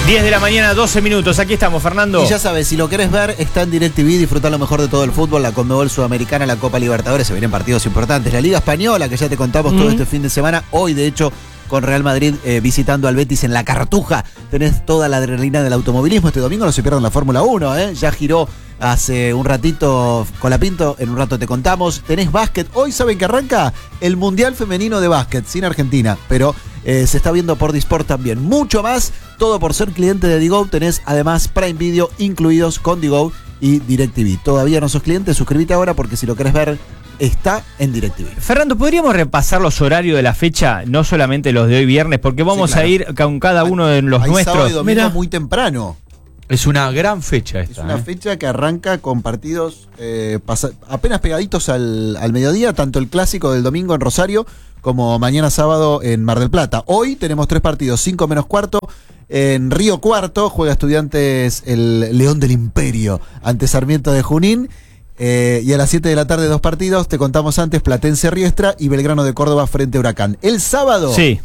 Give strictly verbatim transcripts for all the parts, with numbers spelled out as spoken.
diez de la mañana, doce minutos. Aquí estamos, Fernando. Y ya sabes, si lo querés ver, está en DirecTV. Disfrutar lo mejor de todo el fútbol, la Conmebol Sudamericana, la Copa Libertadores. Se vienen partidos importantes. La Liga Española, que ya te contamos mm. todo este fin de semana. Hoy, de hecho, con Real Madrid eh, visitando al Betis en la Cartuja. Tenés toda la adrenalina del automovilismo. Este domingo no se pierdan la Fórmula uno, ¿eh? Ya giró hace un ratito Colapinto, en un rato te contamos. Tenés básquet. Hoy saben que arranca el Mundial Femenino de Básquet, sin Argentina, pero eh, se está viendo por Disport también. Mucho más, todo por ser cliente de Digo. Tenés además Prime Video incluidos con Digo y DirecTV. Todavía no sos cliente, suscríbete ahora porque si lo querés ver, está en DirecTV. Fernando, ¿podríamos repasar los horarios de la fecha? No solamente los de hoy viernes, porque vamos sí, claro. a ir con cada uno de los Hay nuestros. Sábado y domingo Mira. muy temprano. Es una gran fecha esta. Es una ¿eh? fecha que arranca con partidos eh, pasa, apenas pegaditos al, al mediodía, tanto el clásico del domingo en Rosario como mañana sábado en Mar del Plata. Hoy tenemos tres partidos, cinco menos cuarto. En Río Cuarto juega Estudiantes el León del Imperio ante Sarmiento de Junín. Eh, y a las siete de la tarde dos partidos, te contamos antes, Platense Riestra y Belgrano de Córdoba frente a Huracán. El sábado... Sí.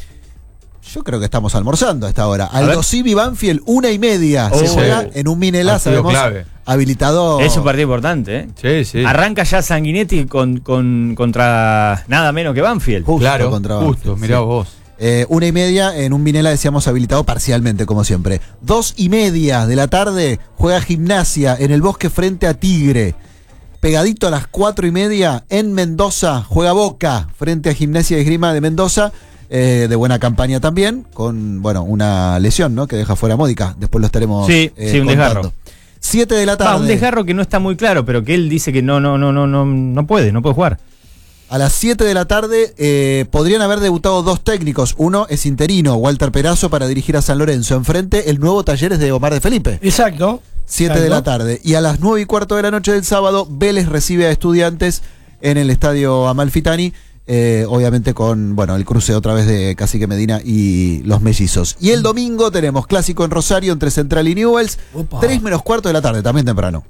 Yo creo que estamos almorzando a esta hora. Aldo Civi Banfield, una y media. Oh, se juega sí. en un Minelá, sabemos. Clave. Habilitado. Es un partido importante, ¿eh? Sí, sí. Arranca ya Sanguinetti con, con, contra nada menos que Banfield. Justo claro, contra justo, Banfield, mirá sí. vos. Eh, una y media en un Minelá, decíamos, habilitado parcialmente, como siempre. Dos y media de la tarde juega Gimnasia en el Bosque frente a Tigre. Pegadito a las cuatro y media en Mendoza juega Boca frente a Gimnasia de Esgrima de Mendoza. Eh, de buena campaña también, con bueno una lesión, ¿no? Que deja fuera a Módica. Después lo estaremos sí, eh, sí, un contando. desgarro. siete de la tarde. Ah, un desgarro que no está muy claro, pero que él dice que no, no, no, no, no, no puede, no puede jugar. A las siete de la tarde eh, podrían haber debutado dos técnicos. Uno es interino, Walter Perazo, para dirigir a San Lorenzo. Enfrente, el nuevo Talleres de Omar de Felipe. Exacto. siete Exacto. de la tarde. Y a las nueve y cuarto de la noche del sábado, Vélez recibe a Estudiantes en el estadio Amalfitani. Eh, obviamente con bueno el cruce otra vez de Cacique Medina y los mellizos. Y el domingo tenemos clásico en Rosario entre Central y Newell's. Opa. tres menos cuarto de la tarde, también temprano.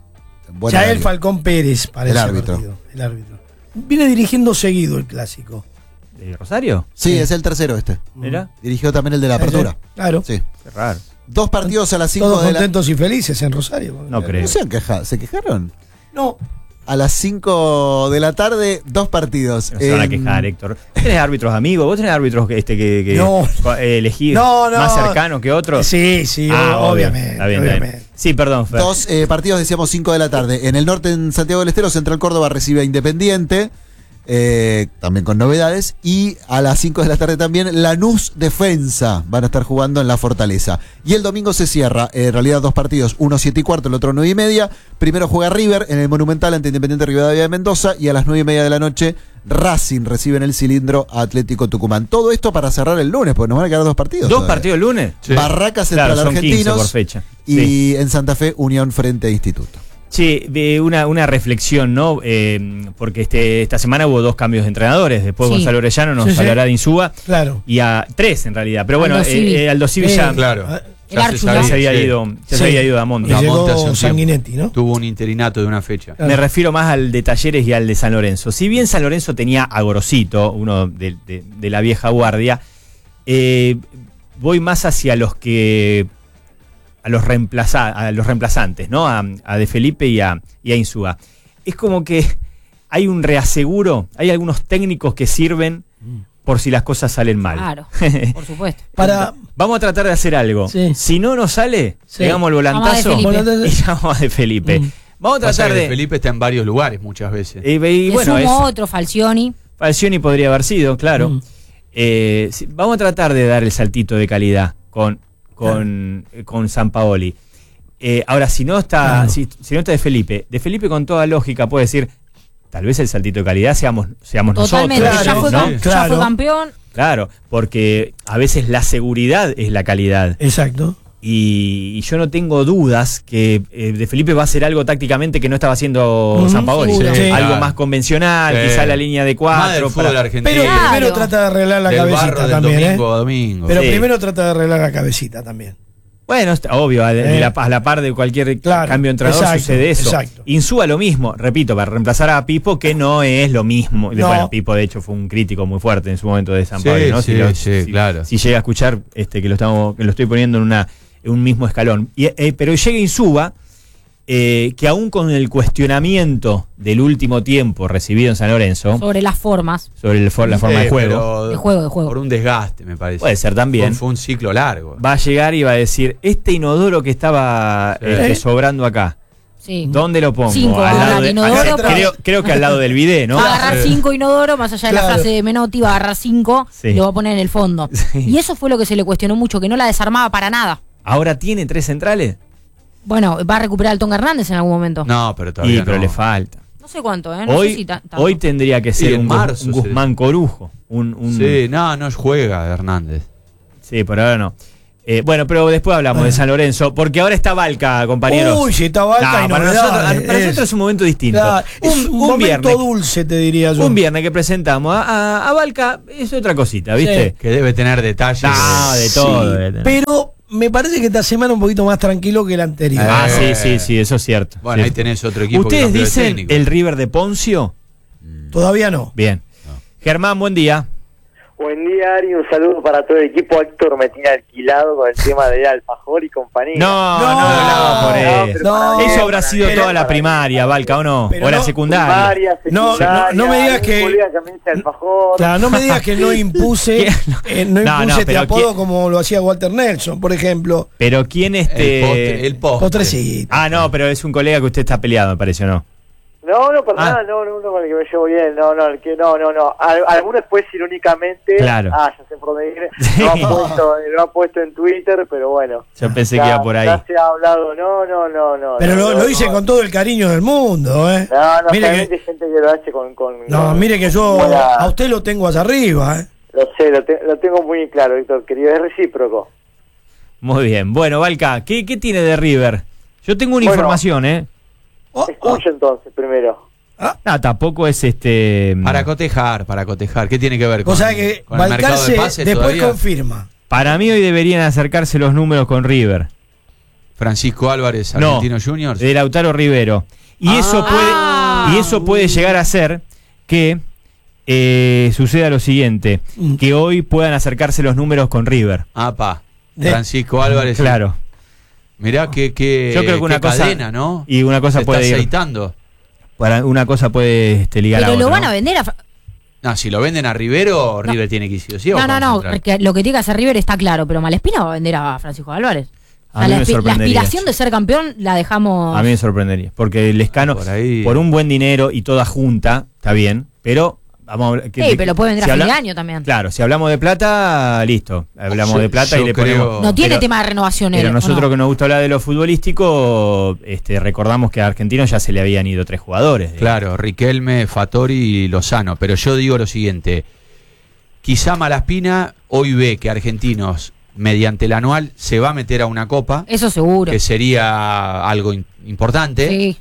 Buena Yael Falcón Pérez parece el árbitro. Partido, el árbitro. Viene dirigiendo seguido el clásico. ¿De Rosario? Sí, sí, es el tercero este. ¿Mira? Dirigió también el de la apertura. Claro. Sí. Qué raro. Dos partidos a las cinco Todos de la... contentos y felices en Rosario. No creo. No se han quejado. ¿Se quejaron? No. A las cinco de la tarde, dos partidos. No se van a quejar, Héctor. ¿Vos tenés árbitros amigos? ¿Vos tenés árbitros este, que, que no. eh, elegís no, no. más cercanos que otros? Sí, sí, ah, obviamente. Está bien, obviamente. Está bien. Sí, perdón, Fer. Dos eh, partidos, decíamos, cinco de la tarde. En el norte, en Santiago del Estero, Central Córdoba recibe a Independiente. Eh, también con novedades. Y a las cinco de la tarde también Lanús Defensa van a estar jugando en la Fortaleza. Y el domingo se cierra, eh, en realidad dos partidos, uno siete y cuarto, el otro nueve y media. Primero juega River en el Monumental ante Independiente Rivadavia de Mendoza. Y a las nueve y media de la noche Racing recibe en el Cilindro a Atlético Tucumán. Todo esto para cerrar el lunes, porque nos van a quedar dos partidos. ¿Dos todavía. partidos el lunes? Sí. Barracas Central claro, Argentinos por fecha. y sí. en Santa Fe Unión frente a Instituto. Sí, una, una reflexión, ¿no? Eh, porque este, esta semana hubo dos cambios de entrenadores. Después sí. Gonzalo Orellano nos sí, hablará sí. de Insúa. Claro. Y a tres, en realidad. Pero bueno, Aldo Civi, eh, Aldo Civi eh, ya, claro. ya, se, ya se había ido, ya sí. se había ido a Monte. Llegó Sanguinetti, ¿no? Tuvo un interinato de una fecha. Claro. Me refiero más al de Talleres y al de San Lorenzo. Si bien San Lorenzo tenía a Gorosito, uno de, de, de la vieja guardia, eh, voy más hacia los que... a los, reemplaza, a los reemplazantes, ¿no? A, a De Felipe y a, y a Insúa. Es como que hay un reaseguro, hay algunos técnicos que sirven por si las cosas salen mal. Claro, por supuesto. Para... Vamos a tratar de hacer algo. Sí. Si no nos sale, sí. pegamos el volantazo y llamamos a De Felipe. Mm. Vamos a tratar de... De Felipe está en varios lugares muchas veces. Y, y, bueno, es otro, Falcioni. Falcioni podría haber sido, claro. Mm. Eh, vamos a tratar de dar el saltito de calidad con... con, claro. con Sampaoli. Eh, ahora, si no está claro. si, si no está De Felipe, De Felipe con toda lógica puede decir, tal vez el saltito de calidad seamos, seamos Totalmente. nosotros. Claro, ya, fue, ¿no? claro. ya fue campeón. Claro, porque a veces la seguridad es la calidad. Exacto. Y, y yo no tengo dudas que eh, De Felipe va a hacer algo tácticamente que no estaba haciendo uh-huh, Sampaoli. Sí, sí, algo claro. más convencional, sí. quizá la línea de cuatro. Para... Pero claro. primero trata de arreglar la del cabecita también. Domingo ¿eh? a domingo. Pero sí. primero trata de arreglar la cabecita también. Bueno, está obvio, a, eh. la, a la par de cualquier claro, cambio de entrenador exacto, sucede eso. Exacto. Insúa lo mismo, repito, para reemplazar a Pipo, que no es lo mismo. No. Bueno, Pipo de hecho fue un crítico muy fuerte en su momento de San Pablo, sí, ¿no? Sí, si, lo, sí, si, claro. si llega a escuchar este que lo estamos, que lo estoy poniendo en una en un mismo escalón. Y, eh, pero llega Insúa, eh, que aún con el cuestionamiento del último tiempo recibido en San Lorenzo, Sobre las formas sobre el, la forma Sí, de juego, pero de juego, de juego. Por un desgaste, me parece. puede ser también, Fue, fue un ciclo largo. va a llegar y va a decir, este inodoro que estaba Sí. este, sobrando acá, Sí. ¿dónde lo pongo? Cinco, Al lado agarrar de- inodoro, acá- pero- creo, creo que al lado del bidet, ¿no? Va a agarrar Sí. cinco inodoro, más allá de la Claro. frase de Menotti, va a agarrar cinco Sí. y lo va a poner en el fondo. Sí. Y eso fue lo que se le cuestionó mucho, que no la desarmaba para nada. Ahora tiene tres centrales. Bueno, va a recuperar al Tonga Hernández en algún momento. No, No, pero todavía Y, pero no. le falta. sé cuánto, ¿eh? No hoy, sé si ta- tanto. hoy tendría que Sí, ser en un, Gu- marzo un se- Guzmán Corujo. Un, un- Sí, no, no juega Hernández. sí, por ahora no. Eh, bueno, pero después hablamos de San Lorenzo, porque ahora está Valca, compañeros. Uy, si está Valca No, y para novedades, nosotros, para es- nosotros es un momento distinto. Claro, es un, momento viernes, dulce, te diría yo. un viernes que presentamos a, a, a Valca es otra cosita, ¿viste? Que debe tener detalles. No, de todo. debe tener. Pero me parece que esta semana un poquito más tranquilo que la anterior. Ah, Eh. sí, sí, sí, eso es cierto. Bueno, Sí. ahí tenés otro equipo. que ¿Ustedes cambió de dicen técnico. el River de Poncio? Todavía no. Bien. Germán, buen día. Buen día, Ari, un saludo para todo el equipo. Héctor me tiene alquilado con el tema de Alfajor y compañía. No, no, No, no, hablaba por No, eso. pero No, para mí, Eso habrá para sido mí, toda la para mí. primaria, Valca, ¿o no? Pero o la no, secundaria. Primaria, No, secundaria, no, no me digas un que- colega que me dice Alfajor. Claro, no me digas que no impuse, ¿Qué? eh, no No, impuse no, este pero apodo ¿quién? como lo hacía Walter Nelson, por ejemplo. Pero ¿quién este...? El postre. El postre. Postrecito. Ah, no, pero es un colega que usted está peleado, me parece, ¿o no? No, no, para Ah. nada, no, no, no, con el que me llevo bien, no, no, el que no, no, no. Al- algunos después irónicamente, Claro. ah, ya sé por dónde viene, Sí. lo, han puesto, lo han puesto en Twitter, pero bueno. Yo pensé Ya- que iba por ahí. Ya se ha hablado, no, no, no, no. Pero no, lo, no, lo hice no. con todo el cariño del mundo, ¿eh? No, no, Mire realmente que- hay gente que lo hace con... con No, con- mire que yo buena- a usted lo tengo hacia arriba, ¿eh? Lo sé, lo, te- lo tengo muy claro, Víctor, querido, es recíproco. Muy bien. Bueno, Valca, ¿qué, qué tiene de River? Yo tengo una Bueno. información, ¿eh? Oh, oh. Escucha entonces primero. No, tampoco es este... Para cotejar, para cotejar. ¿Qué tiene que ver con, O sea que con el mercado Balcarce de pases después todavía? confirma. Para mí hoy deberían acercarse los números con River. Francisco Álvarez, No, Argentino Juniors. de Lautaro Rivero. Y, Ah. eso puede, y eso puede llegar a ser que eh, suceda lo siguiente, Mm. que hoy puedan acercarse los números con River. Apa. De- Francisco Álvarez. Claro. Mirá que, que, Yo creo que una qué cosa- cadena, ¿no? Y una cosa Se puede está ir, aceitando. para una cosa puede este, ligar a Pero otra. lo van ¿no? a vender a... Fra- No, si lo venden a Rivero, River tiene que ir sí o sí. o No, no, con no, Central. porque lo que tiene que hacer River está claro, pero Malespina va a vender a Francisco Álvarez. O A sea, mí la, me aspi- la sorprendería. aspiración de ser campeón la dejamos... A mí me sorprendería, porque el Lescano, Por ahí. por un buen dinero y toda junta, está bien, pero vamos a hablar- que- Sí, pero lo puede vender si a fin habla- de año también. Claro, si hablamos de plata, listo. Hablamos Yo- de plata y yo le creo- ponemos. No tiene pero- tema de renovación él, Pero ¿o nosotros no? que nos gusta hablar de lo futbolístico, este, recordamos que a Argentinos ya se le habían ido tres jugadores. Claro, Riquelme, Fattori y Lozano. Pero yo digo lo siguiente. Quizá Malaspina hoy ve que Argentinos, mediante el anual, se va a meter a una copa, Eso seguro. que sería algo in- importante, Sí,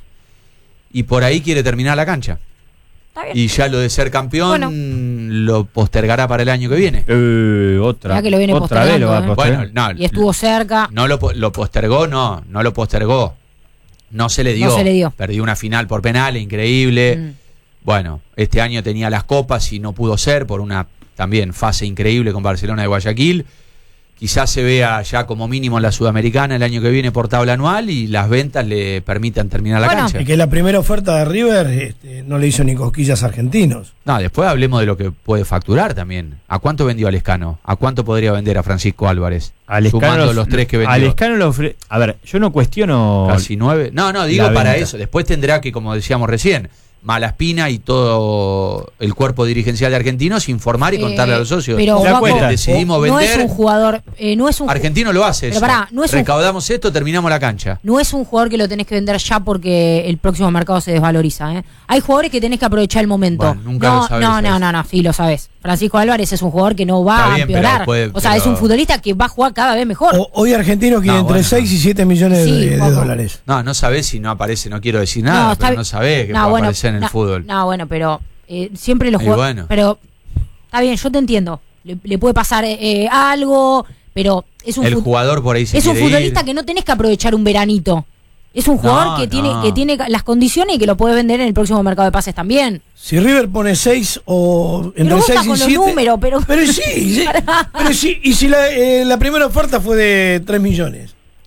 y por ahí quiere terminar la cancha. está bien. Y ya lo de ser campeón Bueno. lo postergará para el año que viene. Eh, otra. Mirá que lo viene otra vez lo va a postergando, postergar. Bueno, no, Y estuvo cerca. no lo, po- lo postergó, no, no lo postergó. No se le dio. No se le dio. Perdió una final por penales, increíble. Mm. Bueno, este año tenía las copas y no pudo ser por una también fase increíble con Barcelona de Guayaquil. Quizás se vea ya como mínimo en la Sudamericana el año que viene por tabla anual y las ventas le permitan terminar la Bueno. cancha. Y que la primera oferta de River este, no le hizo ni cosquillas a Argentinos. No, después hablemos de lo que puede facturar también. ¿A cuánto vendió a Lescano? ¿A cuánto podría vender a Francisco Álvarez? A Lescano Sumando los- los tres que a vendió. Lescano lo ofre- A ver, yo no cuestiono. Casi nueve. No, no, digo la para venta. eso. Después tendrá que, como decíamos recién, Malaspina y todo el cuerpo dirigencial de Argentinos informar y Eh, contarle a los socios. pero, ¿Se da Guaco, cuenta? Decidimos no vender. es un jugador... eh, no es un ju- Argentino lo hace Pero eso. pará, no es un- Recaudamos esto, terminamos la cancha. No es un jugador que lo tenés que vender ya porque el próximo mercado se desvaloriza. ¿eh? Hay jugadores que tenés que aprovechar el momento. Bueno, nunca no, lo sabés, no, no, ¿sabes? no, no, sí lo sabes. Francisco Álvarez es un jugador que no va Está a bien, pero empeorar. puede- o sea, pero- es un futbolista que va a jugar cada vez mejor. O- hoy Argentinos quiere No, entre bueno, seis no. y siete millones Sí, de, de poco. dólares. No, no sabés si no aparece, no quiero decir nada, está pero bi- no sabés que no, puede bueno, aparecer en el no, fútbol. No, bueno, pero eh, siempre los Y jugadores. bueno. Pero está bien, yo te entiendo. Le, le puede pasar eh, algo, pero es un El fut- jugador por ahí se es un quiere futbolista ir. que no tenés que aprovechar un veranito. Es un jugador No, que no. tiene que tiene las condiciones y que lo puede vender en el próximo mercado de pases también. Si River pone seis o entre Pero vos seis estás y con los siete. números, pero- Pero sí, sí. Pero sí, y si la, eh, la primera oferta fue de tres millones.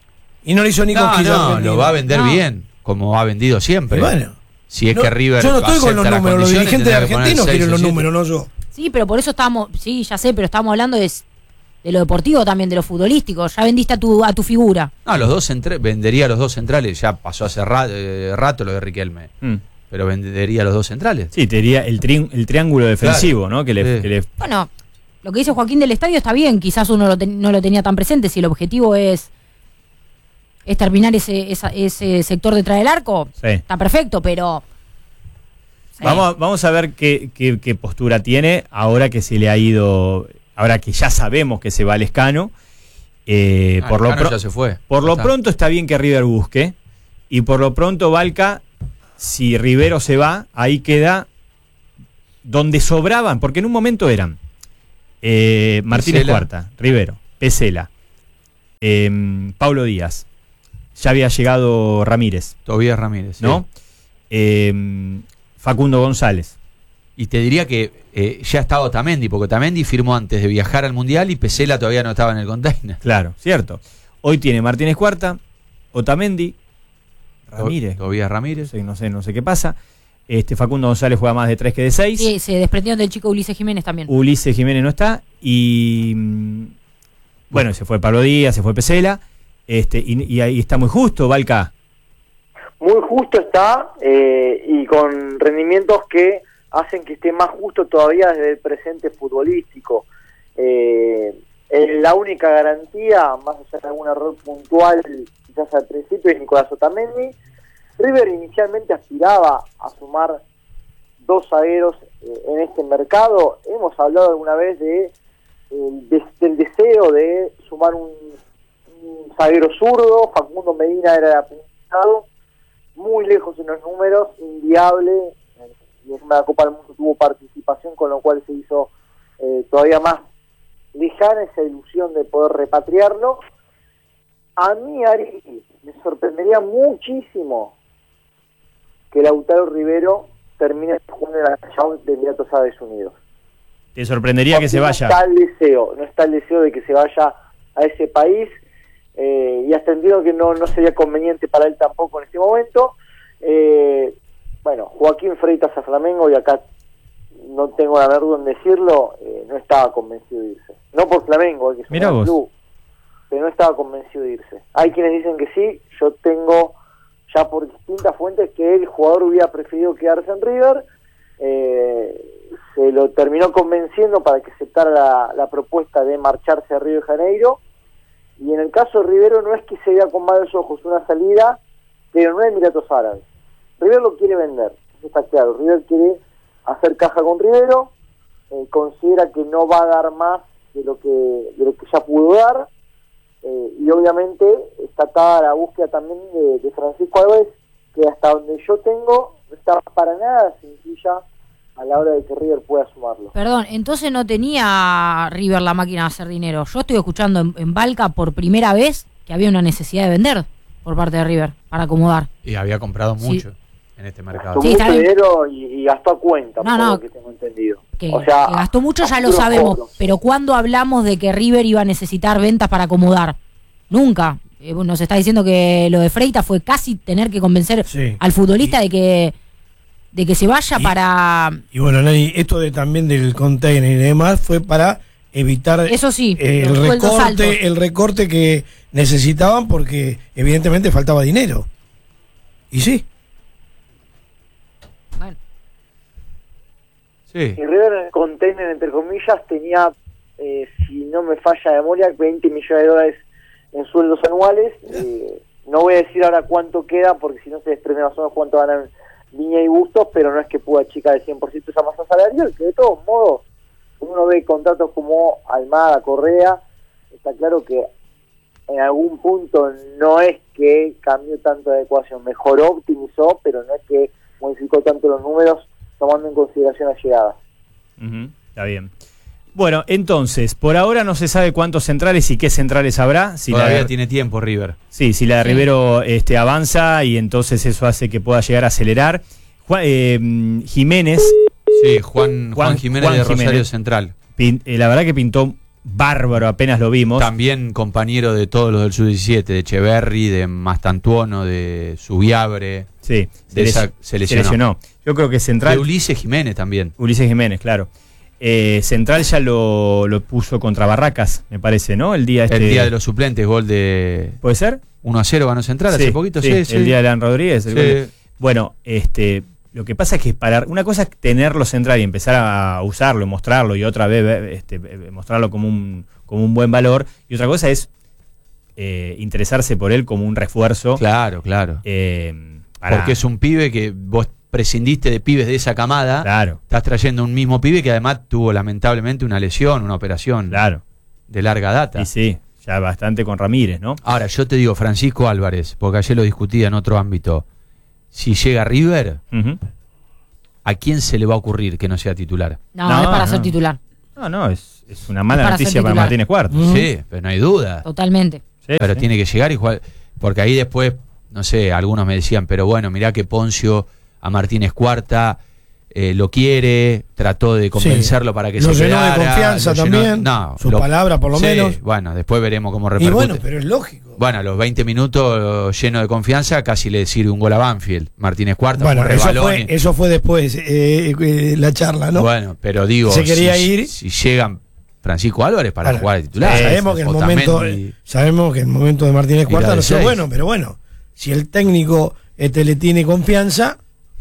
Y no lo hizo ni No, cosquillas. no, lo va a vender No. bien, como ha vendido siempre. Y bueno. Si es No, que River yo no estoy con los acepta las números, los condiciones, dirigentes tendrá que poner argentinos seis quieren o los siete. números, no yo. Sí, pero por eso estamos, sí, ya sé, pero estamos hablando de, de lo deportivo también, de lo futbolístico. Ya vendiste a tu, a tu figura. No, los dos centra- vendería a los dos centrales. Ya pasó hace ra- eh, rato lo de Riquelme. Mm. Pero vendería a los dos centrales. Sí, te diría el, tri- el triángulo defensivo, ¿no? Que le, Sí. que le- Bueno, lo que dice Joaquín del Estadio está bien, quizás uno lo ten- no lo tenía tan presente. Si el objetivo es, es terminar ese, esa- ese sector detrás del arco, Sí. está perfecto, pero... sí. Vamos, a- vamos a ver qué, qué- qué postura tiene ahora que se le ha ido, ahora que ya sabemos que se va Lescano. Eh, Ah, por lo, Lescano pro- ya se fue. por Ya lo está. pronto está bien que River busque. Y por lo pronto Balca, si Rivero se va, ahí queda donde sobraban, porque en un momento eran eh, Martínez Pesela. Cuarta, Rivero, Pesela, eh, Paulo Díaz, ya había llegado Ramírez, Tobías Ramírez. sí. ¿no? Eh, Facundo González. Y te diría que eh, ya estaba Otamendi, porque Otamendi firmó antes de viajar al Mundial y Pesela todavía no estaba en el container. Claro, cierto. Hoy tiene Martínez Cuarta, Otamendi, Ramírez. To- Tobías No Ramírez. sé, no sé, no sé qué pasa. Este Facundo González juega más de tres que de seis. Sí, se desprendieron del chico Ulises Jiménez también. Ulises Jiménez no está. Y mm, bueno, se fue Pablo Díaz, se fue Pesela. Este, y, y ahí está muy justo, Balca. Muy justo está eh, y con rendimientos que hacen que esté más justo todavía desde el presente futbolístico. Eh, eh, la única garantía, más allá de algún error puntual, quizás al principio, es Nicolás Otamendi. River inicialmente aspiraba a sumar dos zagueros eh, en este mercado. Hemos hablado alguna vez de, el de- del deseo de sumar un, un zaguero zurdo. Facundo Medina era el apuntado, muy lejos en los números, inviable. Y en la Copa del Mundo tuvo participación, con lo cual se hizo eh, todavía más lejana esa ilusión de poder repatriarlo. A mí, Ari, me sorprendería muchísimo que Lautaro Rivero termine jugando en la Chao de Emiratos Árabes Unidos. ¿Te sorprendería que se No vaya? está el deseo, no está el deseo de que se vaya a ese país, eh, y hasta entiendo que no, no sería conveniente para él tampoco en este momento. Eh, bueno, Joaquín Freitas a Flamengo, y acá no tengo la menor duda en decirlo, eh, no estaba convencido de irse. No por Flamengo, eh, que es un Mirá gran vos. club, pero no estaba convencido de irse. Hay quienes dicen que sí, yo tengo ya por distintas fuentes que el jugador hubiera preferido quedarse en River. Eh, se lo terminó convenciendo para que aceptara la, la propuesta de marcharse a Río de Janeiro, y en el caso de Rivero no es que se vea con malos ojos una salida, pero no es Emiratos Árabes. River lo quiere vender, eso está claro. River quiere hacer caja con Rivero, eh, considera que no va a dar más de lo que de lo que ya pudo dar, eh, y obviamente está atada la búsqueda también de, de Francisco Álvarez, que hasta donde yo tengo no está para nada sencilla a la hora de que River pueda sumarlo. Perdón, entonces no tenía River la máquina de hacer dinero. Yo estoy escuchando en, en Balca por primera vez que había una necesidad de vender por parte de River para acomodar. Y había comprado Sí. mucho en este mercado. Gastó Sí, mucho está bien. dinero y, y gastó a cuenta, No, por no. lo que tengo entendido. Que, o sea, que gastó mucho ya a lo puros sabemos, cobros. pero ¿cuándo hablamos de que River iba a necesitar ventas para acomodar? Nunca. Eh, nos está diciendo que lo de Freitas fue casi tener que convencer Sí. al futbolista de que de que se vaya Y- para... Y bueno, Nani, esto de también del container y demás fue para evitar Eso sí, eh, los el sueldos altos. recorte, el recorte que necesitaban, porque evidentemente faltaba dinero. Y sí, Bueno, Sí. Y River en el container, entre comillas, tenía, eh, si no me falla la memoria, veinte millones de dólares en sueldos anuales. Eh, no voy a decir ahora cuánto queda, porque si no se desprende más o menos cuánto ganan Viña y Bustos, pero no es que pueda achicar el cien por ciento esa masa salarial, que de todos modos, uno ve contratos como Almada, Correa, está claro que en algún punto no es que cambió tanto de ecuación, mejoró, optimizó, pero no es que modificó tanto los números, tomando en consideración las llegadas. Ujú, está bien. Bueno, entonces, por ahora no se sabe cuántos centrales y qué centrales habrá. Si Todavía la de, tiene tiempo River. sí, si la de Sí. Rivero este, avanza y entonces eso hace que pueda llegar a acelerar. Juan- eh, Jiménez, Sí, Juan, Juan, Juan- Jiménez Juan de Rosario Jiménez. Central. pin- eh, la verdad que pintó bárbaro, apenas lo vimos. También compañero de todos los del sub diecisiete, de Echeverri, de Mastantuono, de Subiabre. Sí, De esa- se lesionó. Yo creo que Central... De Ulises Jiménez también. Ulises Jiménez, claro. Eh, Central ya lo, lo puso contra Barracas, me parece, ¿no? El día este... El día de los suplentes, gol de ¿Puede ser? uno a cero ganó Central hace poquito. Sí, sí, sí. el día de Leandro Rodríguez. el Sí. gol de- Bueno, este... Lo que pasa es que para una cosa es tenerlo central y empezar a usarlo, mostrarlo y otra vez este, mostrarlo como un, como un buen valor, y otra cosa es eh, interesarse por él como un refuerzo. Claro, claro. eh, para- Porque es un pibe que vos prescindiste de pibes de esa camada. Claro, Estás trayendo un mismo pibe que además tuvo lamentablemente una lesión, una operación claro. de larga data. Y sí, ya bastante con Ramírez, ¿no? Ahora, yo te digo, Francisco Álvarez, porque ayer lo discutía en otro ámbito. Si llega a River, Ujú. ¿a quién se le va a ocurrir que no sea titular? No, No, es para no. ser titular. No, no, es, es una mala Es para ser noticia para titular. Martínez Cuarta. Ujú. Sí, pero no hay duda. Totalmente. Sí, Pero sí. tiene que llegar y jugar. Porque ahí después, no sé, algunos me decían, pero bueno, mirá que Poncio a Martínez Cuarta eh, lo quiere, trató de convencerlo Sí. para que Lo se llenó quedara. de confianza lo llenó- también. No, Sus lo- palabras, por lo sí, menos. Bueno, después veremos cómo Y repercute. bueno, pero es lógico. Bueno, a los veinte minutos lleno de confianza casi le sirve un gol a Banfield. Martínez Cuarta, Bueno, un eso rebalón fue, y- eso fue después, eh, eh, la charla, ¿no? Bueno, pero digo, Se quería si, ir. si llegan Francisco Álvarez para Ahora, jugar de titular. sabemos, que el Otamendi- momento, sabemos que el momento de Martínez Y Cuarta la de no fue seis. bueno, pero bueno, si el técnico este le tiene confianza,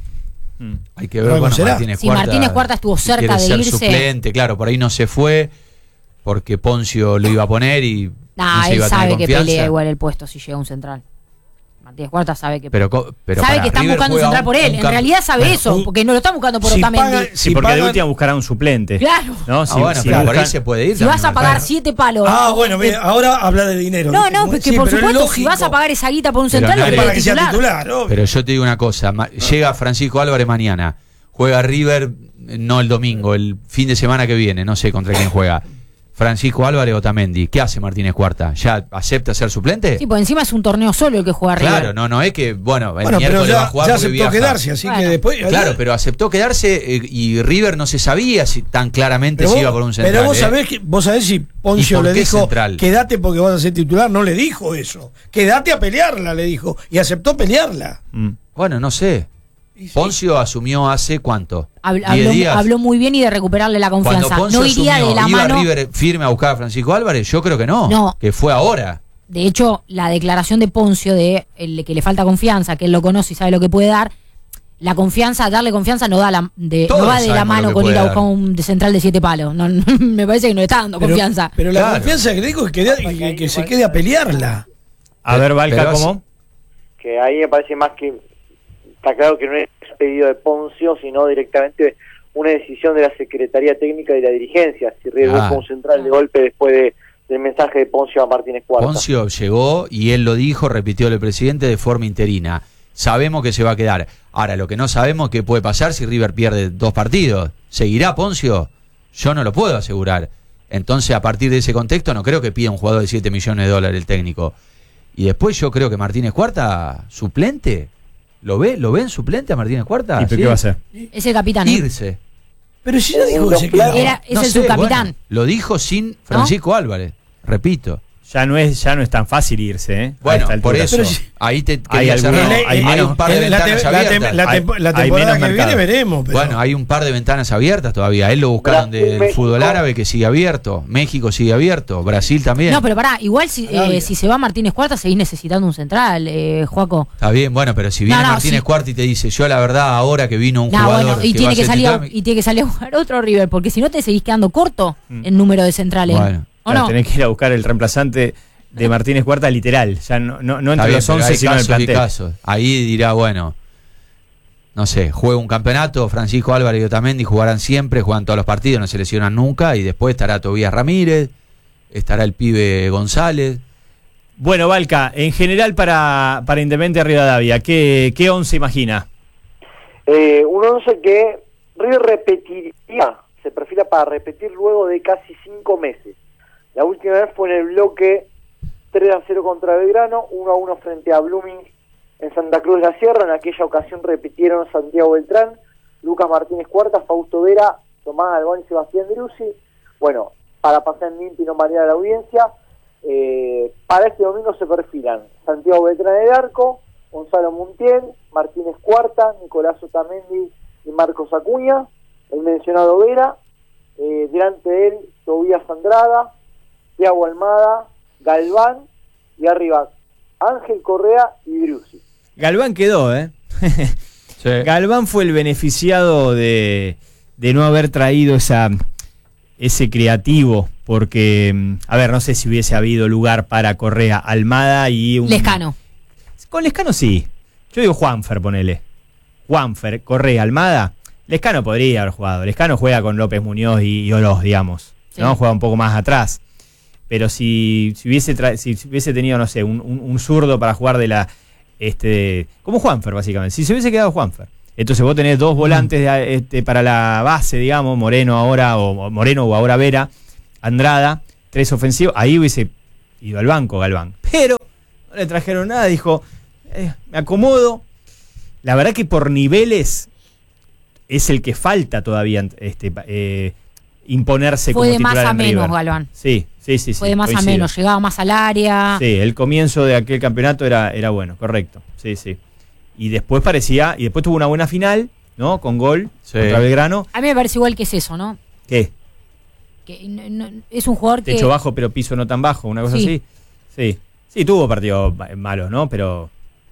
Mm. Hay que ver, Algo bueno, será. Martínez Si Cuarta. Martínez Cuarta estuvo si cerca quiere de ser irse. suplente, claro, por ahí no se fue porque Poncio lo iba a poner y Nah, no se él iba a tener sabe que confianza. pelea igual el puesto si llega un central. Martínez Cuarta sabe que Pero, co- pero sabe pará, que están River buscando un juega central por él. un En camp- realidad sabe Bueno, eso, un- porque no lo están buscando por si Otamendi. pagan- Sí, si porque de pagan- última buscará un suplente. Claro. ¿No? Ah, Si- bueno, si pero por ahí buscan- se puede ir. Si vas a también, pagar claro. siete palos. ah, bueno, eh, mira, ahora habla de dinero. No, ¿viste? no, porque Sí, por pero es supuesto, si lógico. vas a pagar esa guita por un Pero central, lo nadie- querés para que sea titular. titular, obvio. Pero yo te digo una cosa, ma- llega Francisco Álvarez mañana, juega River, eh, no el domingo, el fin de semana que viene, no sé contra quién juega. Francisco Álvarez o Otamendi, ¿qué hace Martínez Cuarta? ¿Ya acepta ser suplente? Sí, pues encima es un torneo solo el que juega River. Claro, no, no es que, bueno, el Bueno, pero miércoles va a ya, jugar ya porque aceptó viaja. quedarse, así Bueno. que después. Claro, pero aceptó quedarse eh, y River no se sabía si tan claramente Pero se vos, iba por un central. pero vos ¿eh? sabés, que, vos sabés si ¿Y Poncio por le qué dijo, central? quédate porque vas a ser titular, no le dijo eso. Quédate a pelearla, le dijo. Y aceptó pelearla. Mm. Bueno, no sé. Y sí. Poncio asumió hace cuánto? Habl- ¿Diez habló, días? habló muy bien y de recuperarle la Cuando confianza. Poncio No iría asumió, de la ¿iba mano. River firme a buscar a Francisco Álvarez? Yo creo que no. No. Que fue ahora. De hecho, la declaración de Poncio de el que le falta confianza, que él lo conoce y sabe lo que puede dar, la confianza, darle confianza no da la, de, Todos no va de la sabemos mano lo que con ir puede a dar. buscar un de central de siete palos. No, no, me parece que no le está dando Pero, confianza. pero la Claro. confianza que le dijo es que, que- que- que se quede a pelearla. A ver, Valca, Pero hace- ¿cómo? Que ahí me parece más que está claro que no es pedido de Poncio, sino directamente una decisión de la Secretaría Técnica y la dirigencia. Si River Ah. busca un central de golpe después de, del mensaje de Poncio a Martínez Cuarta. Poncio llegó y él lo dijo, repitió el presidente de forma interina. Sabemos que se va a quedar. Ahora, lo que no sabemos es qué puede pasar si River pierde dos partidos. ¿Seguirá Poncio? Yo no lo puedo asegurar. Entonces, a partir de ese contexto, no creo que pida un jugador de siete millones de dólares el técnico. Y después yo creo que Martínez Cuarta, suplente, ¿lo ve? ¿Lo ven suplente a Martínez Cuarta? ¿Y pero Sí. qué va a hacer? Es el capitán. ¿eh? Irse. Pero si ya dijo que se Era- quedaba. Era, es No el sé, subcapitán. bueno, lo dijo sin Francisco Álvarez, repito. Ya no es, ya no es tan fácil irse, ¿eh? A Bueno, esta por altura. eso, Pero si- ahí te Hay quería cerrar. algunos- hay, hay menos- un par de En la, ventanas te- la, abiertas. te- la, Hay- tempo- la hay temporada menos que viene mercado. veremos. Pero, Bueno, hay un par de ventanas abiertas todavía. Él lo buscaron Brasil, del México. fútbol árabe que sigue abierto. México sigue abierto. Brasil también. No, pero pará, igual si, eh, Arabia. si se va Martínez Cuarta, seguís necesitando un central, eh, Juaco. Está bien, bueno, pero si viene No, no, Martínez sí. Cuarta y te dice, yo la verdad, ahora que vino un No, jugador bueno, y que tiene va a que ser salir a, titular, y tiene que salir a jugar otro River, porque si no te seguís quedando corto Mm. en número de centrales. Bueno. ¿O Claro, no? tenés que ir a buscar el reemplazante de Martínez Cuarta literal. Ya no, no, no está entre bien, los pero once, hay sino en el casos y plantel. casos. Ahí dirá, bueno, no sé, juega un campeonato, Francisco Álvarez y Otamendi jugarán siempre, juegan todos los partidos, no se lesionan nunca, y después estará Tobías Ramírez, estará el pibe González. Bueno, Valca, en general para, para Independiente Rivadavia, ¿qué, qué once imagina? Eh, un once que River repetiría, se perfila para repetir luego de casi cinco meses. La última vez fue en el bloque tres a cero contra Belgrano, uno a uno frente a Blooming en Santa Cruz de la Sierra. En aquella ocasión repitieron Santiago Beltrán, Lucas Martínez Cuarta, Fausto Vera, Tomás Albán y Sebastián Driussi. Bueno, para pasar en limpio y no marear a la audiencia. Eh, para este domingo se perfilan Santiago Beltrán del Arco, Gonzalo Montiel, Martínez Cuarta, Nicolás Otamendi y Marcos Acuña, el mencionado Vera, eh, delante de él Tobías Andrada, Thiago Almada, Galván y arriba Ángel Correa y Driussi. Galván quedó, ¿eh? Sí. Galván fue el beneficiado de, de no haber traído esa, ese creativo, porque, a ver, no sé si hubiese habido lugar para Correa, Almada y un... Lescano. Con Lescano sí. Yo digo Juanfer, ponele. Juanfer, Correa, Almada. Lescano podría haber jugado. Lescano juega con López Muñoz y, y Oloz, digamos. Sí. ¿No? Juega un poco más atrás. Pero si, si, hubiese, tra- si hubiese tenido, no sé, un, un, un zurdo para jugar de la... este como Juanfer, básicamente. Si se hubiese quedado Juanfer. Entonces vos tenés dos volantes de, este, para la base, digamos, Moreno ahora, o Moreno o ahora Vera, Andrada, tres ofensivos. Ahí hubiese ido al banco Galván. Pero no le trajeron nada, dijo, eh, me acomodo. La verdad que por niveles es el que falta todavía este, eh, imponerse Fue como de más titular a en menos, River. Galván. Sí, sí, sí. Fue sí, de más a coincido. menos, llegaba más al área. Sí, el comienzo de aquel campeonato era, era bueno, correcto. Sí, sí. Y después parecía, y después tuvo una buena final, ¿no? Con gol Sí. contra Belgrano. A mí me parece igual que es eso, ¿no? ¿Qué? Que no- no- es un jugador que... Techo bajo, pero piso no tan bajo, una cosa Sí. así. Sí. Sí, tuvo partidos ma- malos, ¿no? Pero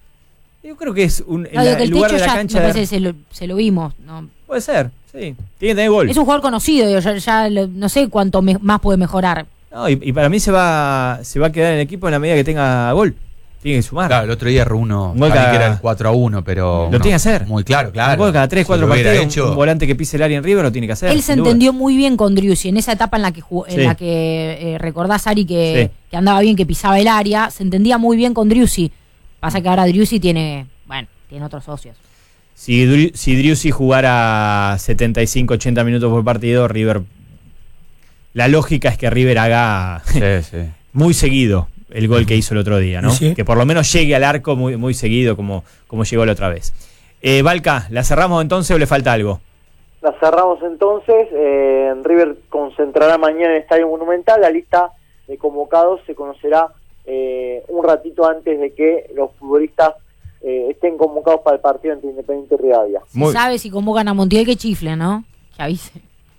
yo creo que es un en No, digo la- que el el lugar techo de la ya cancha me de- parece que se lo, se lo vimos. ¿no? puede ser, sí. Tiene que tener gol. Es un jugador conocido, digo, ya, ya lo- no sé cuánto me- más puede mejorar. No, y, y para mí se va se va a quedar en el equipo en la medida que tenga gol. Tiene que sumar. Claro, el otro día erró uno, Un gol para mí cada- que era el cuatro a uno, pero... Lo uno tiene que hacer. Muy claro, claro. Un gol cada tres, Si cuatro lo hubiera partidos, hecho- un, un volante que pise el área en River lo tiene que hacer. Él se sin duda. entendió muy bien con Driussi en esa etapa en la que jugó, en Sí. la que eh, recordás, Ari, que, Sí. que andaba bien, que pisaba el área. Se entendía muy bien con Driussi. Pasa que ahora Driussi tiene, bueno, tiene otros socios. Si, Dri- si Driussi jugara setenta y cinco, ochenta minutos por partido, River... La lógica es que River haga Sí, sí. muy seguido el gol que hizo el otro día, ¿no? Sí. Que por lo menos llegue al arco muy, muy seguido como, como llegó la otra vez. Eh, Valca, ¿la cerramos entonces o le falta algo? La cerramos entonces. eh, River concentrará mañana en el Estadio Monumental. La lista de convocados se conocerá eh, un ratito antes de que los futbolistas eh, estén convocados para el partido entre Independiente y Rivadavia. Si Muy- sabe si convocan a Montiel, que chifle, ¿no? Que avise.